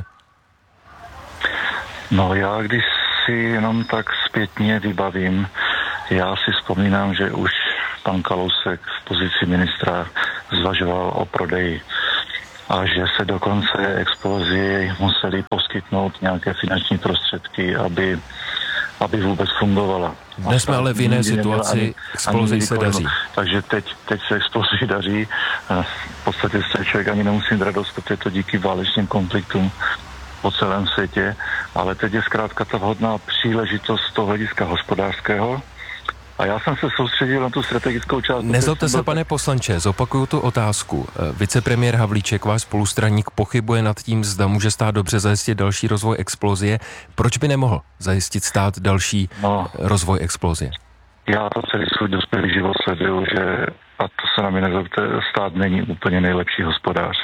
No já, když si jenom tak zpětně vybavím, já si vzpomínám, že už pan Kalousek v pozici ministra zvažoval o prodeji a že se dokonce Explosii museli poskytnout nějaké finanční prostředky, aby, aby vůbec fungovala. Dnes jsme ale v jiné situaci, Explosii se daří. Takže teď, teď se Explosii daří. V podstatě se člověk ani nemusí mít radost, protože to díky válečným konfliktům po celém světě, ale teď je zkrátka ta vhodná příležitost z toho hlediska hospodářského. A já jsem se soustředil na tu strategickou část. Nezlobte se, pane poslanče, zopakuju tu otázku. Vicepremiér Havlíček, váš spolustraník, pochybuje nad tím, zda může stát dobře zajistit další rozvoj Explosie. Proč by nemohl zajistit stát další no, rozvoj Explosie? Já to celý svůj dospělý život sleduju, že, a to se na mě nezlobte, stát není úplně nejlepší hospodář.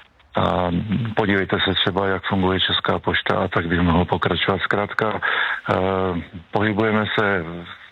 A podívejte se třeba, jak funguje Česká pošta, a tak bych mohl pokračovat. Zkrátka, eh, pohybujeme se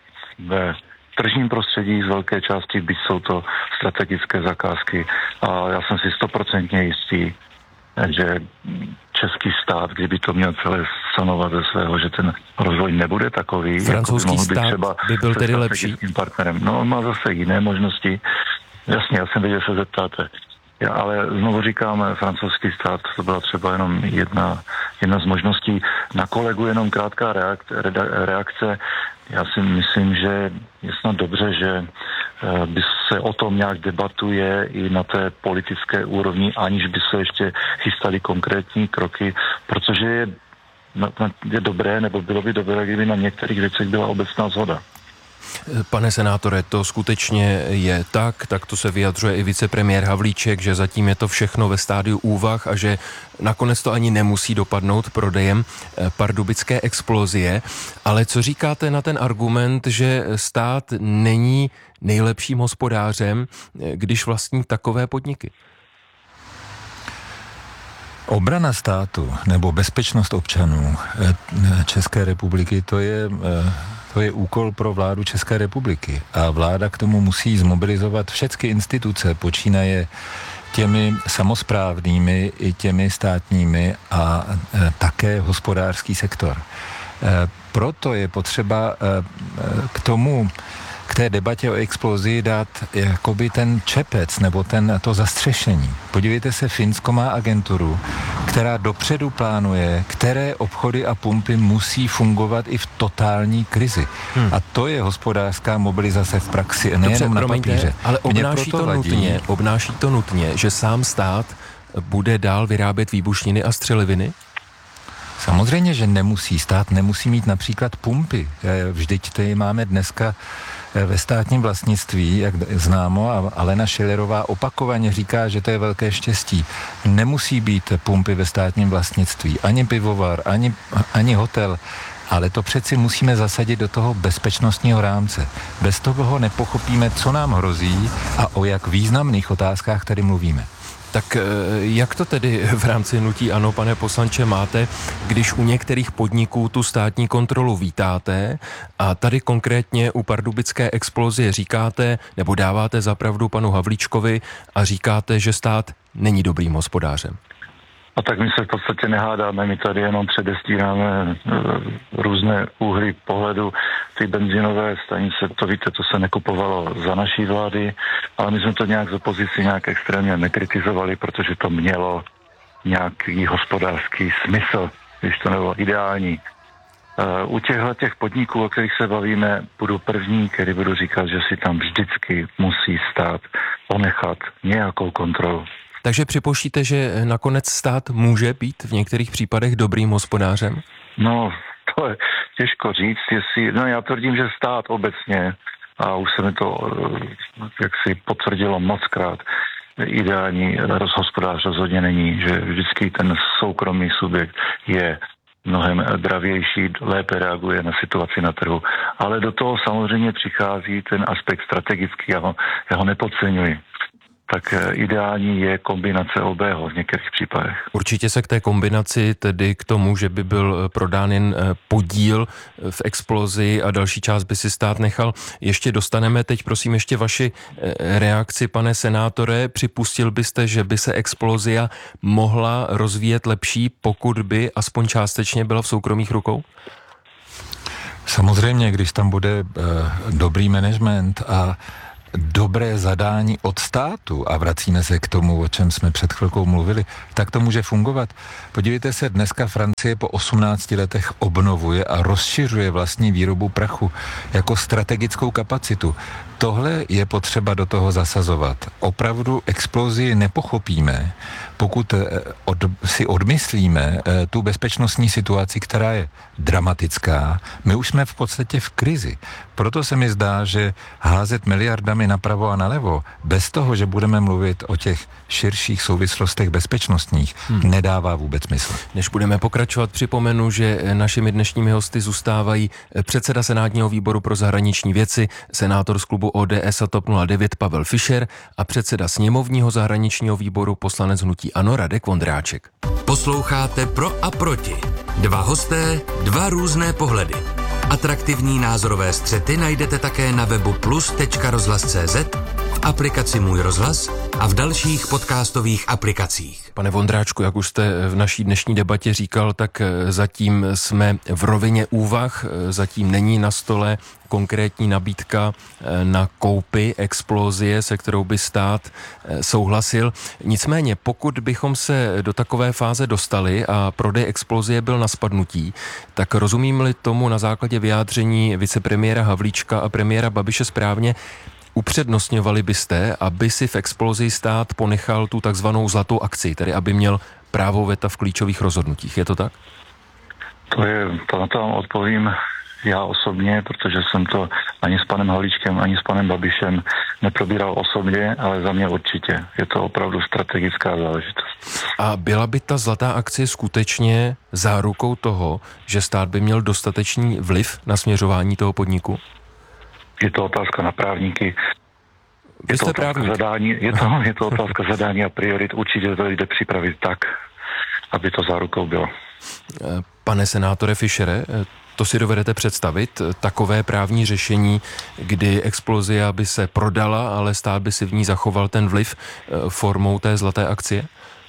ve tržním prostředí z velké části, byť jsou to strategické zakázky. A já jsem si stoprocentně jistý, že český stát, kdyby to měl celé sanovat ze svého, že ten rozvoj nebude takový, francouzský jako by stát třeba by byl tedy lepší partnerem. No, on má zase jiné možnosti. Jasně, já jsem věděl, že se zeptáte. Já, ale znovu říkám, francouzský stát, to byla třeba jenom jedna, jedna z možností. Na kolegu jenom krátká reakce, reakce. Já si myslím, že je snad dobře, že by se o tom nějak debatuje i na té politické úrovni, aniž by se ještě chystaly konkrétní kroky, protože je, je dobré, nebo bylo by dobré, kdyby na některých věcech byla obecná shoda. Pane senátore, to skutečně je tak, tak to se vyjadřuje i vicepremiér Havlíček, že zatím je to všechno ve stádiu úvah a že nakonec to ani nemusí dopadnout prodejem pardubické Explosie. Ale co říkáte na ten argument, že stát není nejlepším hospodářem, když vlastní takové podniky? Obrana státu nebo bezpečnost občanů České republiky, to je... To je úkol pro vládu České republiky a vláda k tomu musí zmobilizovat všechny instituce, počínaje těmi samosprávnými i těmi státními a e, také hospodářský sektor. E, proto je potřeba e, k tomu, k té debatě o Explosii dát jakoby ten čepec nebo ten, to zastřešení. Podívejte se, Finsko má agenturu, která dopředu plánuje, které obchody a pumpy musí fungovat i v totální krizi. Hmm. A to je hospodářská mobilizace v praxi, nejenom na papíře. Ale obnáší to, to nutně, obnáší to nutně, že sám stát bude dál vyrábět výbušniny a střeliviny? Samozřejmě, že nemusí. Stát nemusí mít například pumpy. Vždyť tady máme dneska ve státním vlastnictví, jak známo, a Alena Schillerová opakovaně říká, že to je velké štěstí. Nemusí být pumpy ve státním vlastnictví. Ani pivovar, ani, ani hotel. ale to přeci musíme zasadit do toho bezpečnostního rámce. Bez toho nepochopíme, co nám hrozí a o jak významných otázkách tady mluvíme. Tak jak to tedy v rámci hnutí ANO, pane poslanče, máte, když u některých podniků tu státní kontrolu vítáte a tady konkrétně u pardubické explozie říkáte, nebo dáváte za pravdu panu Havlíčkovi a říkáte, že stát není dobrým hospodářem? A tak my se v podstatě nehádáme, my tady jenom předestíráme e, různé úhly pohledu. Ty benzínové stanice, to víte, to se nekupovalo za naší vlády, ale my jsme to nějak z opozici nějak extrémně nekritizovali, protože to mělo nějaký hospodářský smysl, když to nebylo ideální. E, u těchto těch podniků, o kterých se bavíme, budu první, který budu říkat, že si tam vždycky musí stát ponechat nějakou kontrolu. Takže připouštíte, že nakonec stát může být v některých případech dobrým hospodářem? No, to je těžko říct, jestli, no já tvrdím, že stát obecně, a už se mi to jak si potvrdilo mockrát, ideální hospodář rozhodně není, že vždycky ten soukromý subjekt je mnohem dravější, lépe reaguje na situaci na trhu. Ale do toho samozřejmě přichází ten aspekt strategický, já ho, já ho nepodceňuji. Tak ideální je kombinace obého v některých případech. Určitě se k té kombinaci, tedy k tomu, že by byl prodán jen podíl v explozi a další část by si stát nechal, ještě dostaneme. Teď prosím ještě vaši reakci, pane senátore. Připustil byste, že by se explozia mohla rozvíjet lepší, pokud by aspoň částečně byla v soukromých rukou? Samozřejmě, když tam bude e, dobrý management a dobré zadání od státu, a vracíme se k tomu, o čem jsme před chvilkou mluvili, tak to může fungovat. Podívejte se, dneska Francie po osmnácti letech obnovuje a rozšiřuje vlastní výrobu prachu jako strategickou kapacitu. Tohle je potřeba do toho zasazovat. Opravdu explozii nepochopíme, pokud od, si odmyslíme tu bezpečnostní situaci, která je dramatická. My už jsme v podstatě v krizi. Proto se mi zdá, že házet miliardami napravo a nalevo, bez toho, že budeme mluvit o těch širších souvislostech bezpečnostních, hmm. nedává vůbec smysl. Než budeme pokračovat, připomenu, že našimi dnešními hosty zůstávají předseda Senátního výboru pro zahraniční věci, senátor z klubu O D S a TOP nula devět Pavel Fischer a předseda sněmovního zahraničního výboru poslanec hnutí ANO Radek Vondráček. Posloucháte Pro a proti. Dva hosté, dva různé pohledy. Atraktivní názorové střety najdete také na webu plus tečka rozhlas tečka cé zet, v aplikaci Můj rozhlas a v dalších podcastových aplikacích. Pane Vondráčku, jak už jste v naší dnešní debatě říkal, tak zatím jsme v rovině úvah, zatím není na stole konkrétní nabídka na koupi explozie, se kterou by stát souhlasil. Nicméně, pokud bychom se do takové fáze dostali a prodej explozie byl na spadnutí, tak rozumím-li tomu na základě vyjádření vicepremiéra Havlíčka a premiéra Babiše správně, upřednostňovali byste, aby si v explozii stát ponechal tu takzvanou zlatou akci, tedy aby měl právo veta v klíčových rozhodnutích. Je to tak? To je, to na to vám odpovím já osobně, protože jsem to ani s panem Havlíčkem, ani s panem Babišem neprobíral osobně, ale za mě určitě. Je to opravdu strategická záležitost. A byla by ta zlatá akcie skutečně zárukou toho, že stát by měl dostatečný vliv na směřování toho podniku? Je to otázka na právníky. Vy jste právník. Zadání, je, to, je to otázka zadání a priorit. Určitě to jde připravit tak, aby to zárukou bylo. Pane senátore Fischere, to si dovedete představit, takové právní řešení, kdy explozia by se prodala, ale stát by si v ní zachoval ten vliv formou té zlaté akcie?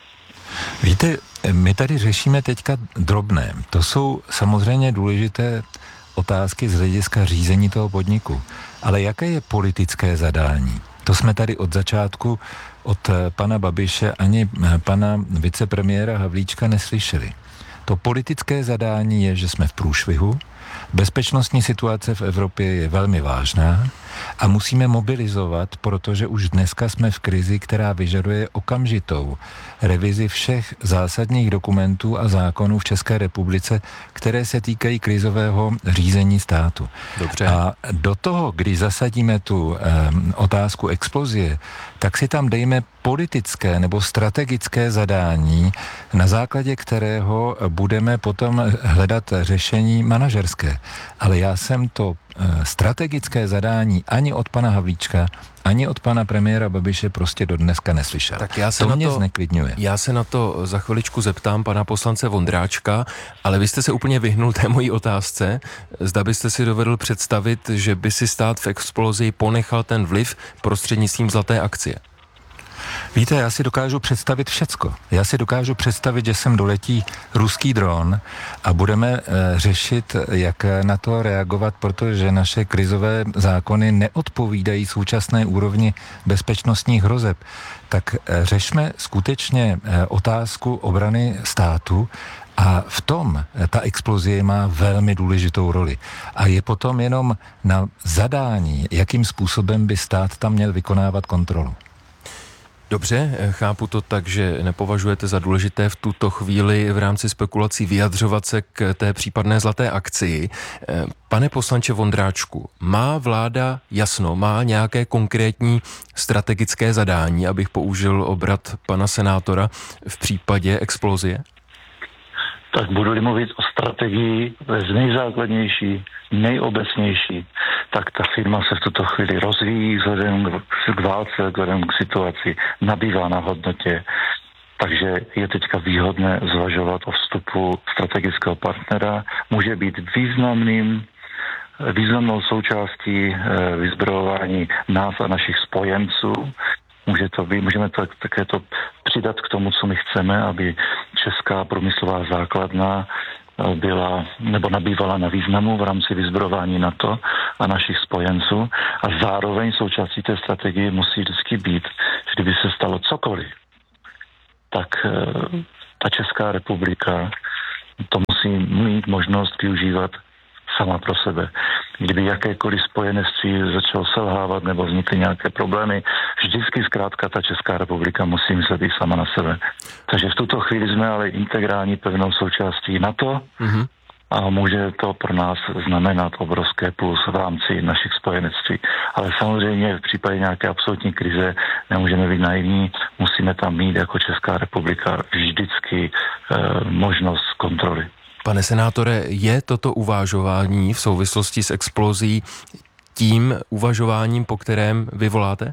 Víte, my tady řešíme teďka drobné. To jsou samozřejmě důležité otázky z hlediska řízení toho podniku. Ale jaké je politické zadání? To jsme tady od začátku od pana Babiše ani pana vicepremiéra Havlíčka neslyšeli. To politické zadání je, že jsme v průšvihu, Bezpečnostní situace v Evropě je velmi vážná a musíme mobilizovat, protože už dneska jsme v krizi, která vyžaduje okamžitou revizi všech zásadních dokumentů a zákonů v České republice, které se týkají krizového řízení státu. Dobře. A do toho, když zasadíme tu um, otázku explozie, tak si tam dejme politické nebo strategické zadání, na základě kterého budeme potom hledat řešení manažerské. Ale já jsem to strategické zadání ani od pana Havlíčka, ani od pana premiéra Babiše prostě do dneska neslyšel. Tak já se to na mě to, zneklidňuje. Já se na to za chviličku zeptám pana poslance Vondráčka, ale vy jste se úplně vyhnul té mojí otázce. Zda byste si dovedl představit, že by si stát v explozii ponechal ten vliv prostřednictvím zlaté akcie? Víte, já si dokážu představit všecko. Já si dokážu představit, že sem doletí ruský dron a budeme e, řešit, jak na to reagovat, protože naše krizové zákony neodpovídají současné úrovni bezpečnostních hrozeb. Tak e, řešme skutečně e, otázku obrany státu. A v tom ta explozie má velmi důležitou roli. A je potom jenom na zadání, jakým způsobem by stát tam měl vykonávat kontrolu. Dobře, chápu to tak, že nepovažujete za důležité v tuto chvíli v rámci spekulací vyjadřovat se k té případné zlaté akcii. Pane poslanče Vondráčku, má vláda jasno, má nějaké konkrétní strategické zadání, abych použil obrat pana senátora v případě explozie? Tak budu-li mluvit o strategii z nejzákladnější, nejobecnější, tak ta firma se v tuto chvíli rozvíjí vzhledem k válce, vzhledem k situaci, nabývá na hodnotě. Takže je teďka výhodné zvažovat o vstupu strategického partnera. Může být významným, významnou součástí vyzbrojování nás a našich spojenců. Může to být, můžeme to, také to přidat k tomu, co my chceme, aby česká průmyslová základna byla nebo nabývala na významu v rámci vyzbrojování NATO a našich spojenců. A zároveň součástí té strategie musí vždycky být, že kdyby se stalo cokoliv, tak ta Česká republika to musí mít možnost využívat sama pro sebe. Kdyby jakékoliv spojenectví začalo selhávat nebo vznikly nějaké problémy, vždycky zkrátka ta Česká republika musí myslet i sama na sebe. Takže v tuto chvíli jsme ale integrální pevnou součástí NATO mm-hmm. a může to pro nás znamenat obrovské plus v rámci našich spojenectví. Ale samozřejmě v případě nějaké absolutní krize nemůžeme být naivní, musíme tam mít jako Česká republika vždycky eh, možnost kontroly. Pane senátore, je toto uvažování v souvislosti s explozí tím uvažováním, po kterém vy voláte?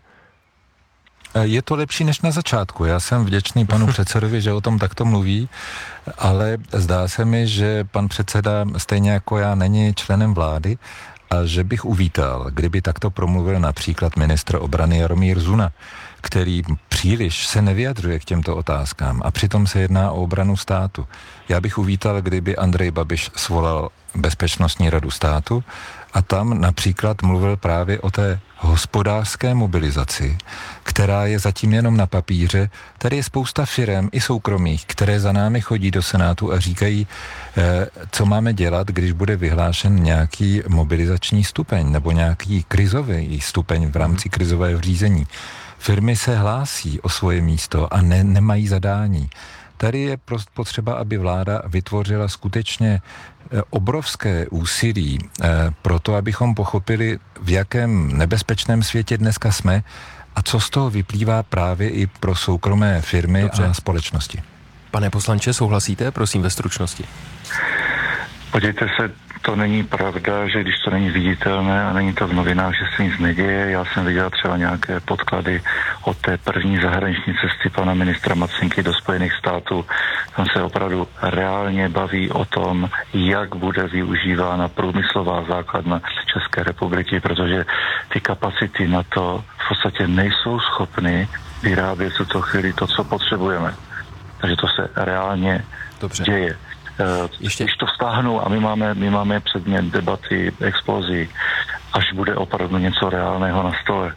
Je to lepší než na začátku. Já jsem vděčný panu předsedovi, že o tom takto mluví, ale zdá se mi, že pan předseda stejně jako já není členem vlády a že bych uvítal, kdyby takto promluvil například ministr obrany Jaromír Zuna, který příliš se nevyjadřuje k těmto otázkám a přitom se jedná o obranu státu. Já bych uvítal, kdyby Andrej Babiš svolal Bezpečnostní radu státu a tam například mluvil právě o té hospodářské mobilizaci, která je zatím jenom na papíře. Tady je spousta firem i soukromých, které za námi chodí do Senátu a říkají, eh, co máme dělat, když bude vyhlášen nějaký mobilizační stupeň nebo nějaký krizový stupeň v rámci krizového řízení. Firmy se hlásí o svoje místo a ne, nemají zadání. Tady je prostě potřeba, aby vláda vytvořila skutečně obrovské úsilí pro to, abychom pochopili, v jakém nebezpečném světě dneska jsme a co z toho vyplývá právě i pro soukromé firmy Dobře. a společnosti. Pane poslanče, souhlasíte? Prosím ve stručnosti. Podívejte se, to není pravda, že když to není viditelné a není to v novinách, že se nic neděje. Já jsem viděl třeba nějaké podklady od té první zahraniční cesty pana ministra Macinky do Spojených států. Tam se opravdu reálně baví o tom, jak bude využívána průmyslová základna České republiky, protože ty kapacity na to v podstatě nejsou schopny vyrábět v tuto chvíli to, co potřebujeme. Takže to se reálně Dobře. děje. Ještě. Když to vztáhnou a my máme, my máme předmět debaty explozí, až bude opravdu něco reálného na stole,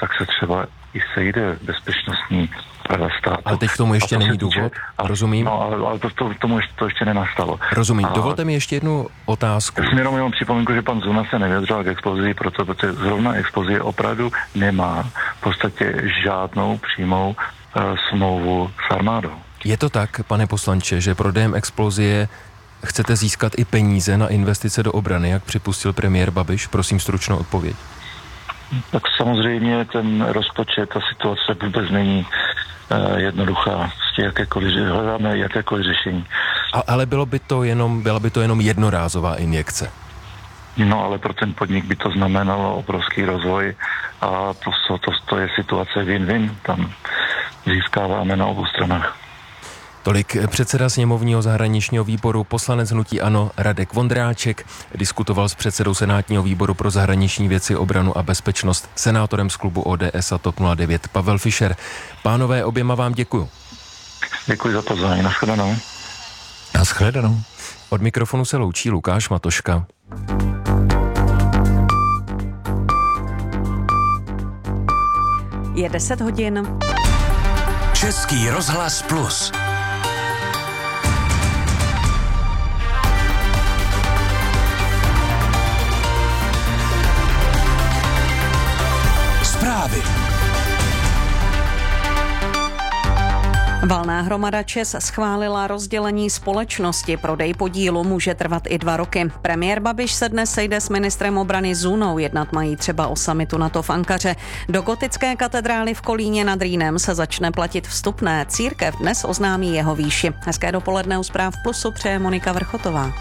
tak se třeba i sejde bezpečnostní rada státu. Ale teď k tomu ještě není důvod, a, rozumím. No, ale, ale to, to, tomu ještě, to ještě nenastalo. Rozumím. A Dovolte mi ještě jednu otázku. Já jsem jenom jenom připomínku, že pan Zuna se nevyjadřoval k explozii, proto, protože zrovna explozie opravdu nemá v podstatě žádnou přímou uh, smlouvu s armádou. Je to tak, pane poslanče, že prodejem explozie chcete získat i peníze na investice do obrany, jak připustil premiér Babiš? Prosím stručnou odpověď. Tak samozřejmě ten rozpočet, ta situace vůbec není uh, jednoduchá. Prostě jakékoliv, hledáme jakékoliv řešení. A, ale bylo by to jenom, byla by to jenom jednorázová injekce? No ale pro ten podnik by to znamenalo obrovský rozvoj a to, to, to je situace win-win. Tam získáváme na obou stranách. Tolik předseda sněmovního zahraničního výboru, poslanec hnutí ANO Radek Vondráček, diskutoval s předsedou senátního výboru pro zahraniční věci, obranu a bezpečnost, senátorem z klubu O D S a TOP nula devět Pavel Fischer. Pánové, oběma vám děkuju. Děkuji za pozvání, nashledanou. Nashledanou. Od mikrofonu se loučí Lukáš Matoška. Je deset hodin. Český rozhlas plus. Zprávy. Valná hromada ČEZ schválila rozdělení společnosti. Prodej podílu může trvat i dva roky. Premiér Babiš se dnes sejde s ministrem obrany Zúnou. Jednat mají třeba o summitu NATO v Ankaře. Do gotické katedrály v Kolíně nad Rýnem se začne platit vstupné. Církev dnes oznámí jeho výši. Hezké dopoledne u Zpráv Plusu přeje Monika Vrchotová.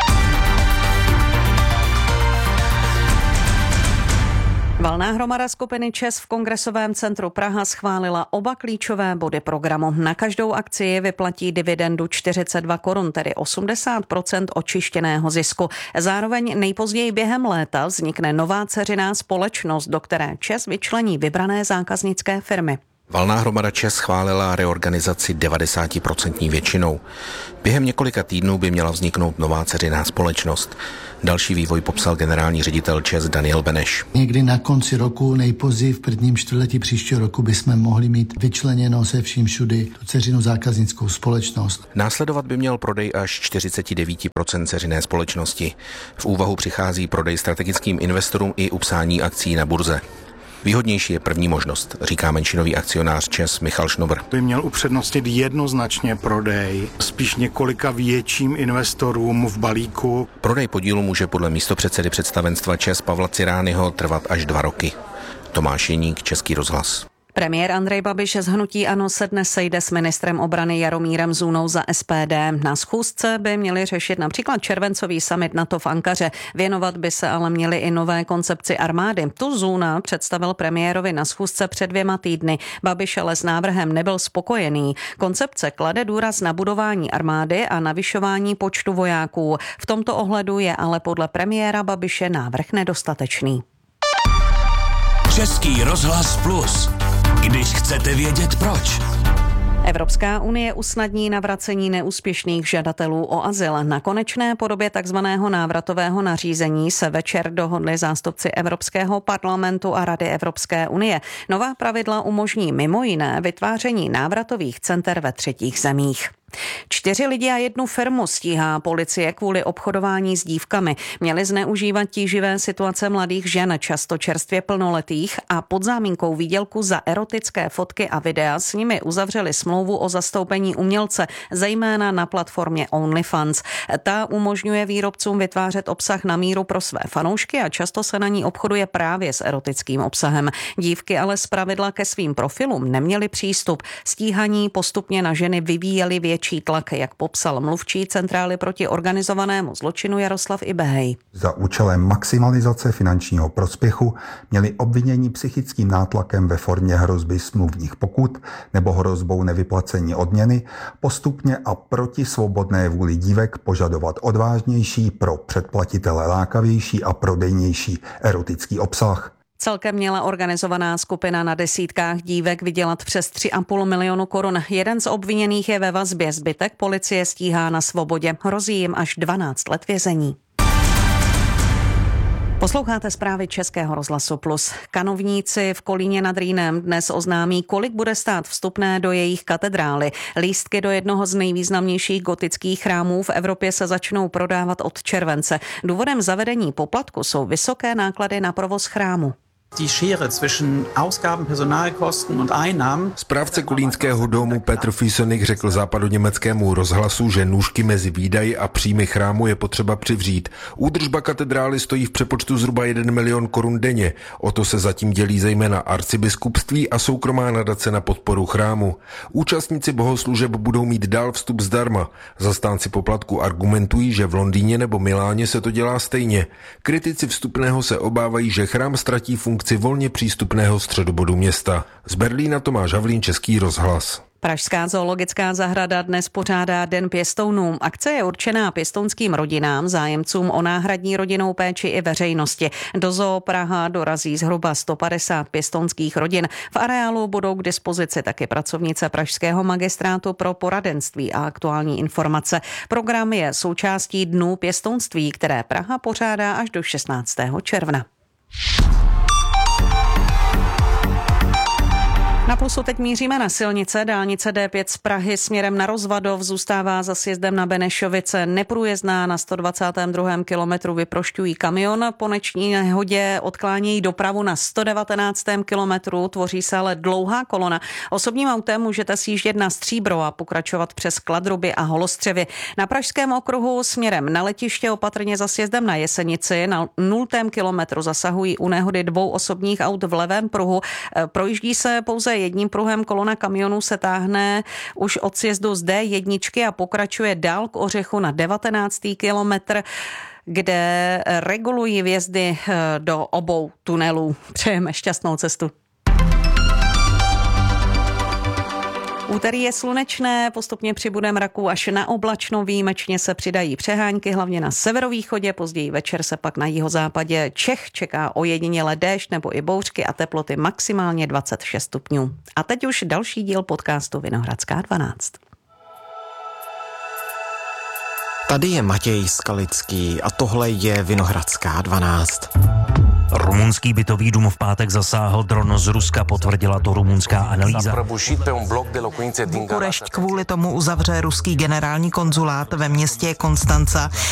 Valná hromada skupiny ČEZ v Kongresovém centru Praha schválila oba klíčové body programu. Na každou akcii vyplatí dividendu čtyřicet dva korun, tedy osmdesát procent očištěného zisku. Zároveň nejpozději během léta vznikne nová dceřiná společnost, do které ČEZ vyčlení vybrané zákaznické firmy. Valná hromada ČEZ schválila reorganizaci devadesát procent většinou. Během několika týdnů by měla vzniknout nová dceřiná společnost. Další vývoj popsal generální ředitel ČEZ Daniel Beneš. Někdy na konci roku, nejpozději v prvním čtvrtletí příštího roku bychom mohli mít vyčleněno se vším všudy tu dceřinou zákaznickou společnost. Následovat by měl prodej až čtyřicet devět procent dceřiné společnosti. V úvahu přichází prodej strategickým investorům i upsání akcí na burze. Výhodnější je první možnost, říká menšinový akcionář ČEZ Michal Šnobr. By měl upřednostnit jednoznačně prodej, spíš několika větším investorům v balíku. Prodej podílu může podle místopředsedy představenstva ČEZ Pavla Cirányho trvat až dva roky. Tomáš Jeník, Český rozhlas. Premiér Andrej Babiš z hnutí ANO se dnes sejde s ministrem obrany Jaromírem Zúnou za S P D. Na schůzce by měli řešit například červencový summit NATO v Ankaře. Věnovat by se ale měli i nové koncepci armády. Tu Zúna představil premiérovi na schůzce před dvěma týdny. Babiš ale s návrhem nebyl spokojený. Koncepce klade důraz na budování armády a navyšování počtu vojáků. V tomto ohledu je ale podle premiéra Babiše návrh nedostatečný. Český rozhlas plus. Když chcete vědět proč. Evropská unie usnadní navracení neúspěšných žadatelů o azyl. Na konečné podobě takzvaného návratového nařízení se večer dohodli zástupci Evropského parlamentu a Rady Evropské unie. Nová pravidla umožní mimo jiné vytváření návratových center ve třetích zemích. Čtyři lidi a jednu firmu stíhá policie kvůli obchodování s dívkami. Měli zneužívat tíživé situace mladých žen, často čerstvě plnoletých, a pod záminkou výdělku za erotické fotky a videa s nimi uzavřeli smlouvu o zastoupení umělce, zejména na platformě OnlyFans. Ta umožňuje výrobcům vytvářet obsah na míru pro své fanoušky a často se na ní obchoduje právě s erotickým obsahem. Dívky ale zpravidla ke svým profilům neměly přístup. Stíhaní postupně na ženy vyvíjeli větší tlak, jak popsal mluvčí Centrály proti organizovanému zločinu Jaroslav Ibehej. Za účelem maximalizace finančního prospěchu měli obvinění psychickým nátlakem ve formě hrozby smluvních pokut nebo hrozbou nevyplacení odměny postupně a proti svobodné vůli dívek požadovat odvážnější, pro předplatitele lákavější a prodejnější erotický obsah. Celkem měla organizovaná skupina na desítkách dívek vydělat přes tři a půl milionu korun. Jeden z obviněných je ve vazbě, zbytek policie stíhá na svobodě. Hrozí jim až dvanáct let vězení. Posloucháte zprávy Českého rozhlasu Plus. Kanovníci v Kolíně nad Rýnem dnes oznámí, kolik bude stát vstupné do jejich katedrály. Lístky do jednoho z nejvýznamnějších gotických chrámů v Evropě se začnou prodávat od července. Důvodem zavedení poplatku jsou vysoké náklady na provoz chrámu. Die Schere zwischen Ausgaben, Personalkosten und Einnahmen. Správce kolínského domu Petr Fiesenig řekl západoněmeckému rozhlasu, že nůžky mezi výdaji a příjmy chrámu je potřeba přivřít. Údržba katedrály stojí v přepočtu zhruba jeden milion korun denně. O to se zatím dělí zejména arcibiskupství a soukromá nadace na podporu chrámu. Účastníci bohoslužeb budou mít dál vstup zdarma. Zastánci poplatku argumentují, že v Londýně nebo Miláně se to dělá stejně. Kritici vstupného se obávají, že chrám ztratí funkci volně přístupného středobodu města. Z Berlína Tomáš Havlín, Český rozhlas. Pražská zoologická zahrada dnes pořádá Den pěstounů. Akce je určená pěstounským rodinám, zájemcům o náhradní rodinnou péči i veřejnosti. Do Zoo Praha dorazí zhruba sto padesát pěstounských rodin. V areálu budou k dispozici taky pracovnice Pražského magistrátu pro poradenství a aktuální informace. Program je součástí Dnů pěstounství, které Praha pořádá až do šestnáctého června. Na Plusu teď míříme na silnice. Dálnice D pět z Prahy směrem na Rozvadov zůstává za sjezdem na Benešovice neprůjezdná. Na sto dvacátém druhém kilometru vyprošťují kamion. Po noční nehodě odklánějí dopravu na sto devatenáctém kilometru. Tvoří se ale dlouhá kolona. Osobním autem můžete sjíždět na Stříbro a pokračovat přes Kladruby a Holostřevy. Na Pražském okruhu směrem na letiště opatrně za sjezdem na Jesenici. Na nultém kilometru zasahují u nehody dvou osobních aut v levém pruhu. Projíždí se pouze jedním pruhem, kolona kamionů se táhne už od sjezdu z D jedna a pokračuje dál k Ořechu na devatenáctý kilometr, kde regulují vjezdy do obou tunelů. Přejeme šťastnou cestu. Úterý je slunečné, postupně přibude mraků až na oblačno, výjimečně se přidají přehánky, hlavně na severovýchodě, později večer se pak na jihozápadě Čech čeká ojediněle déšť nebo i bouřky a teploty maximálně dvacet šest stupňů. A teď už další díl podcastu Vinohradská dvanáct. Tady je Matěj Skalický a tohle je Vinohradská dvanáct. Rumunský bytový dům v pátek zasáhl dron z Ruska, potvrdila to rumunská analýza. Bukurešť kvůli tomu uzavře ruský generální konzulát ve městě Konstanca.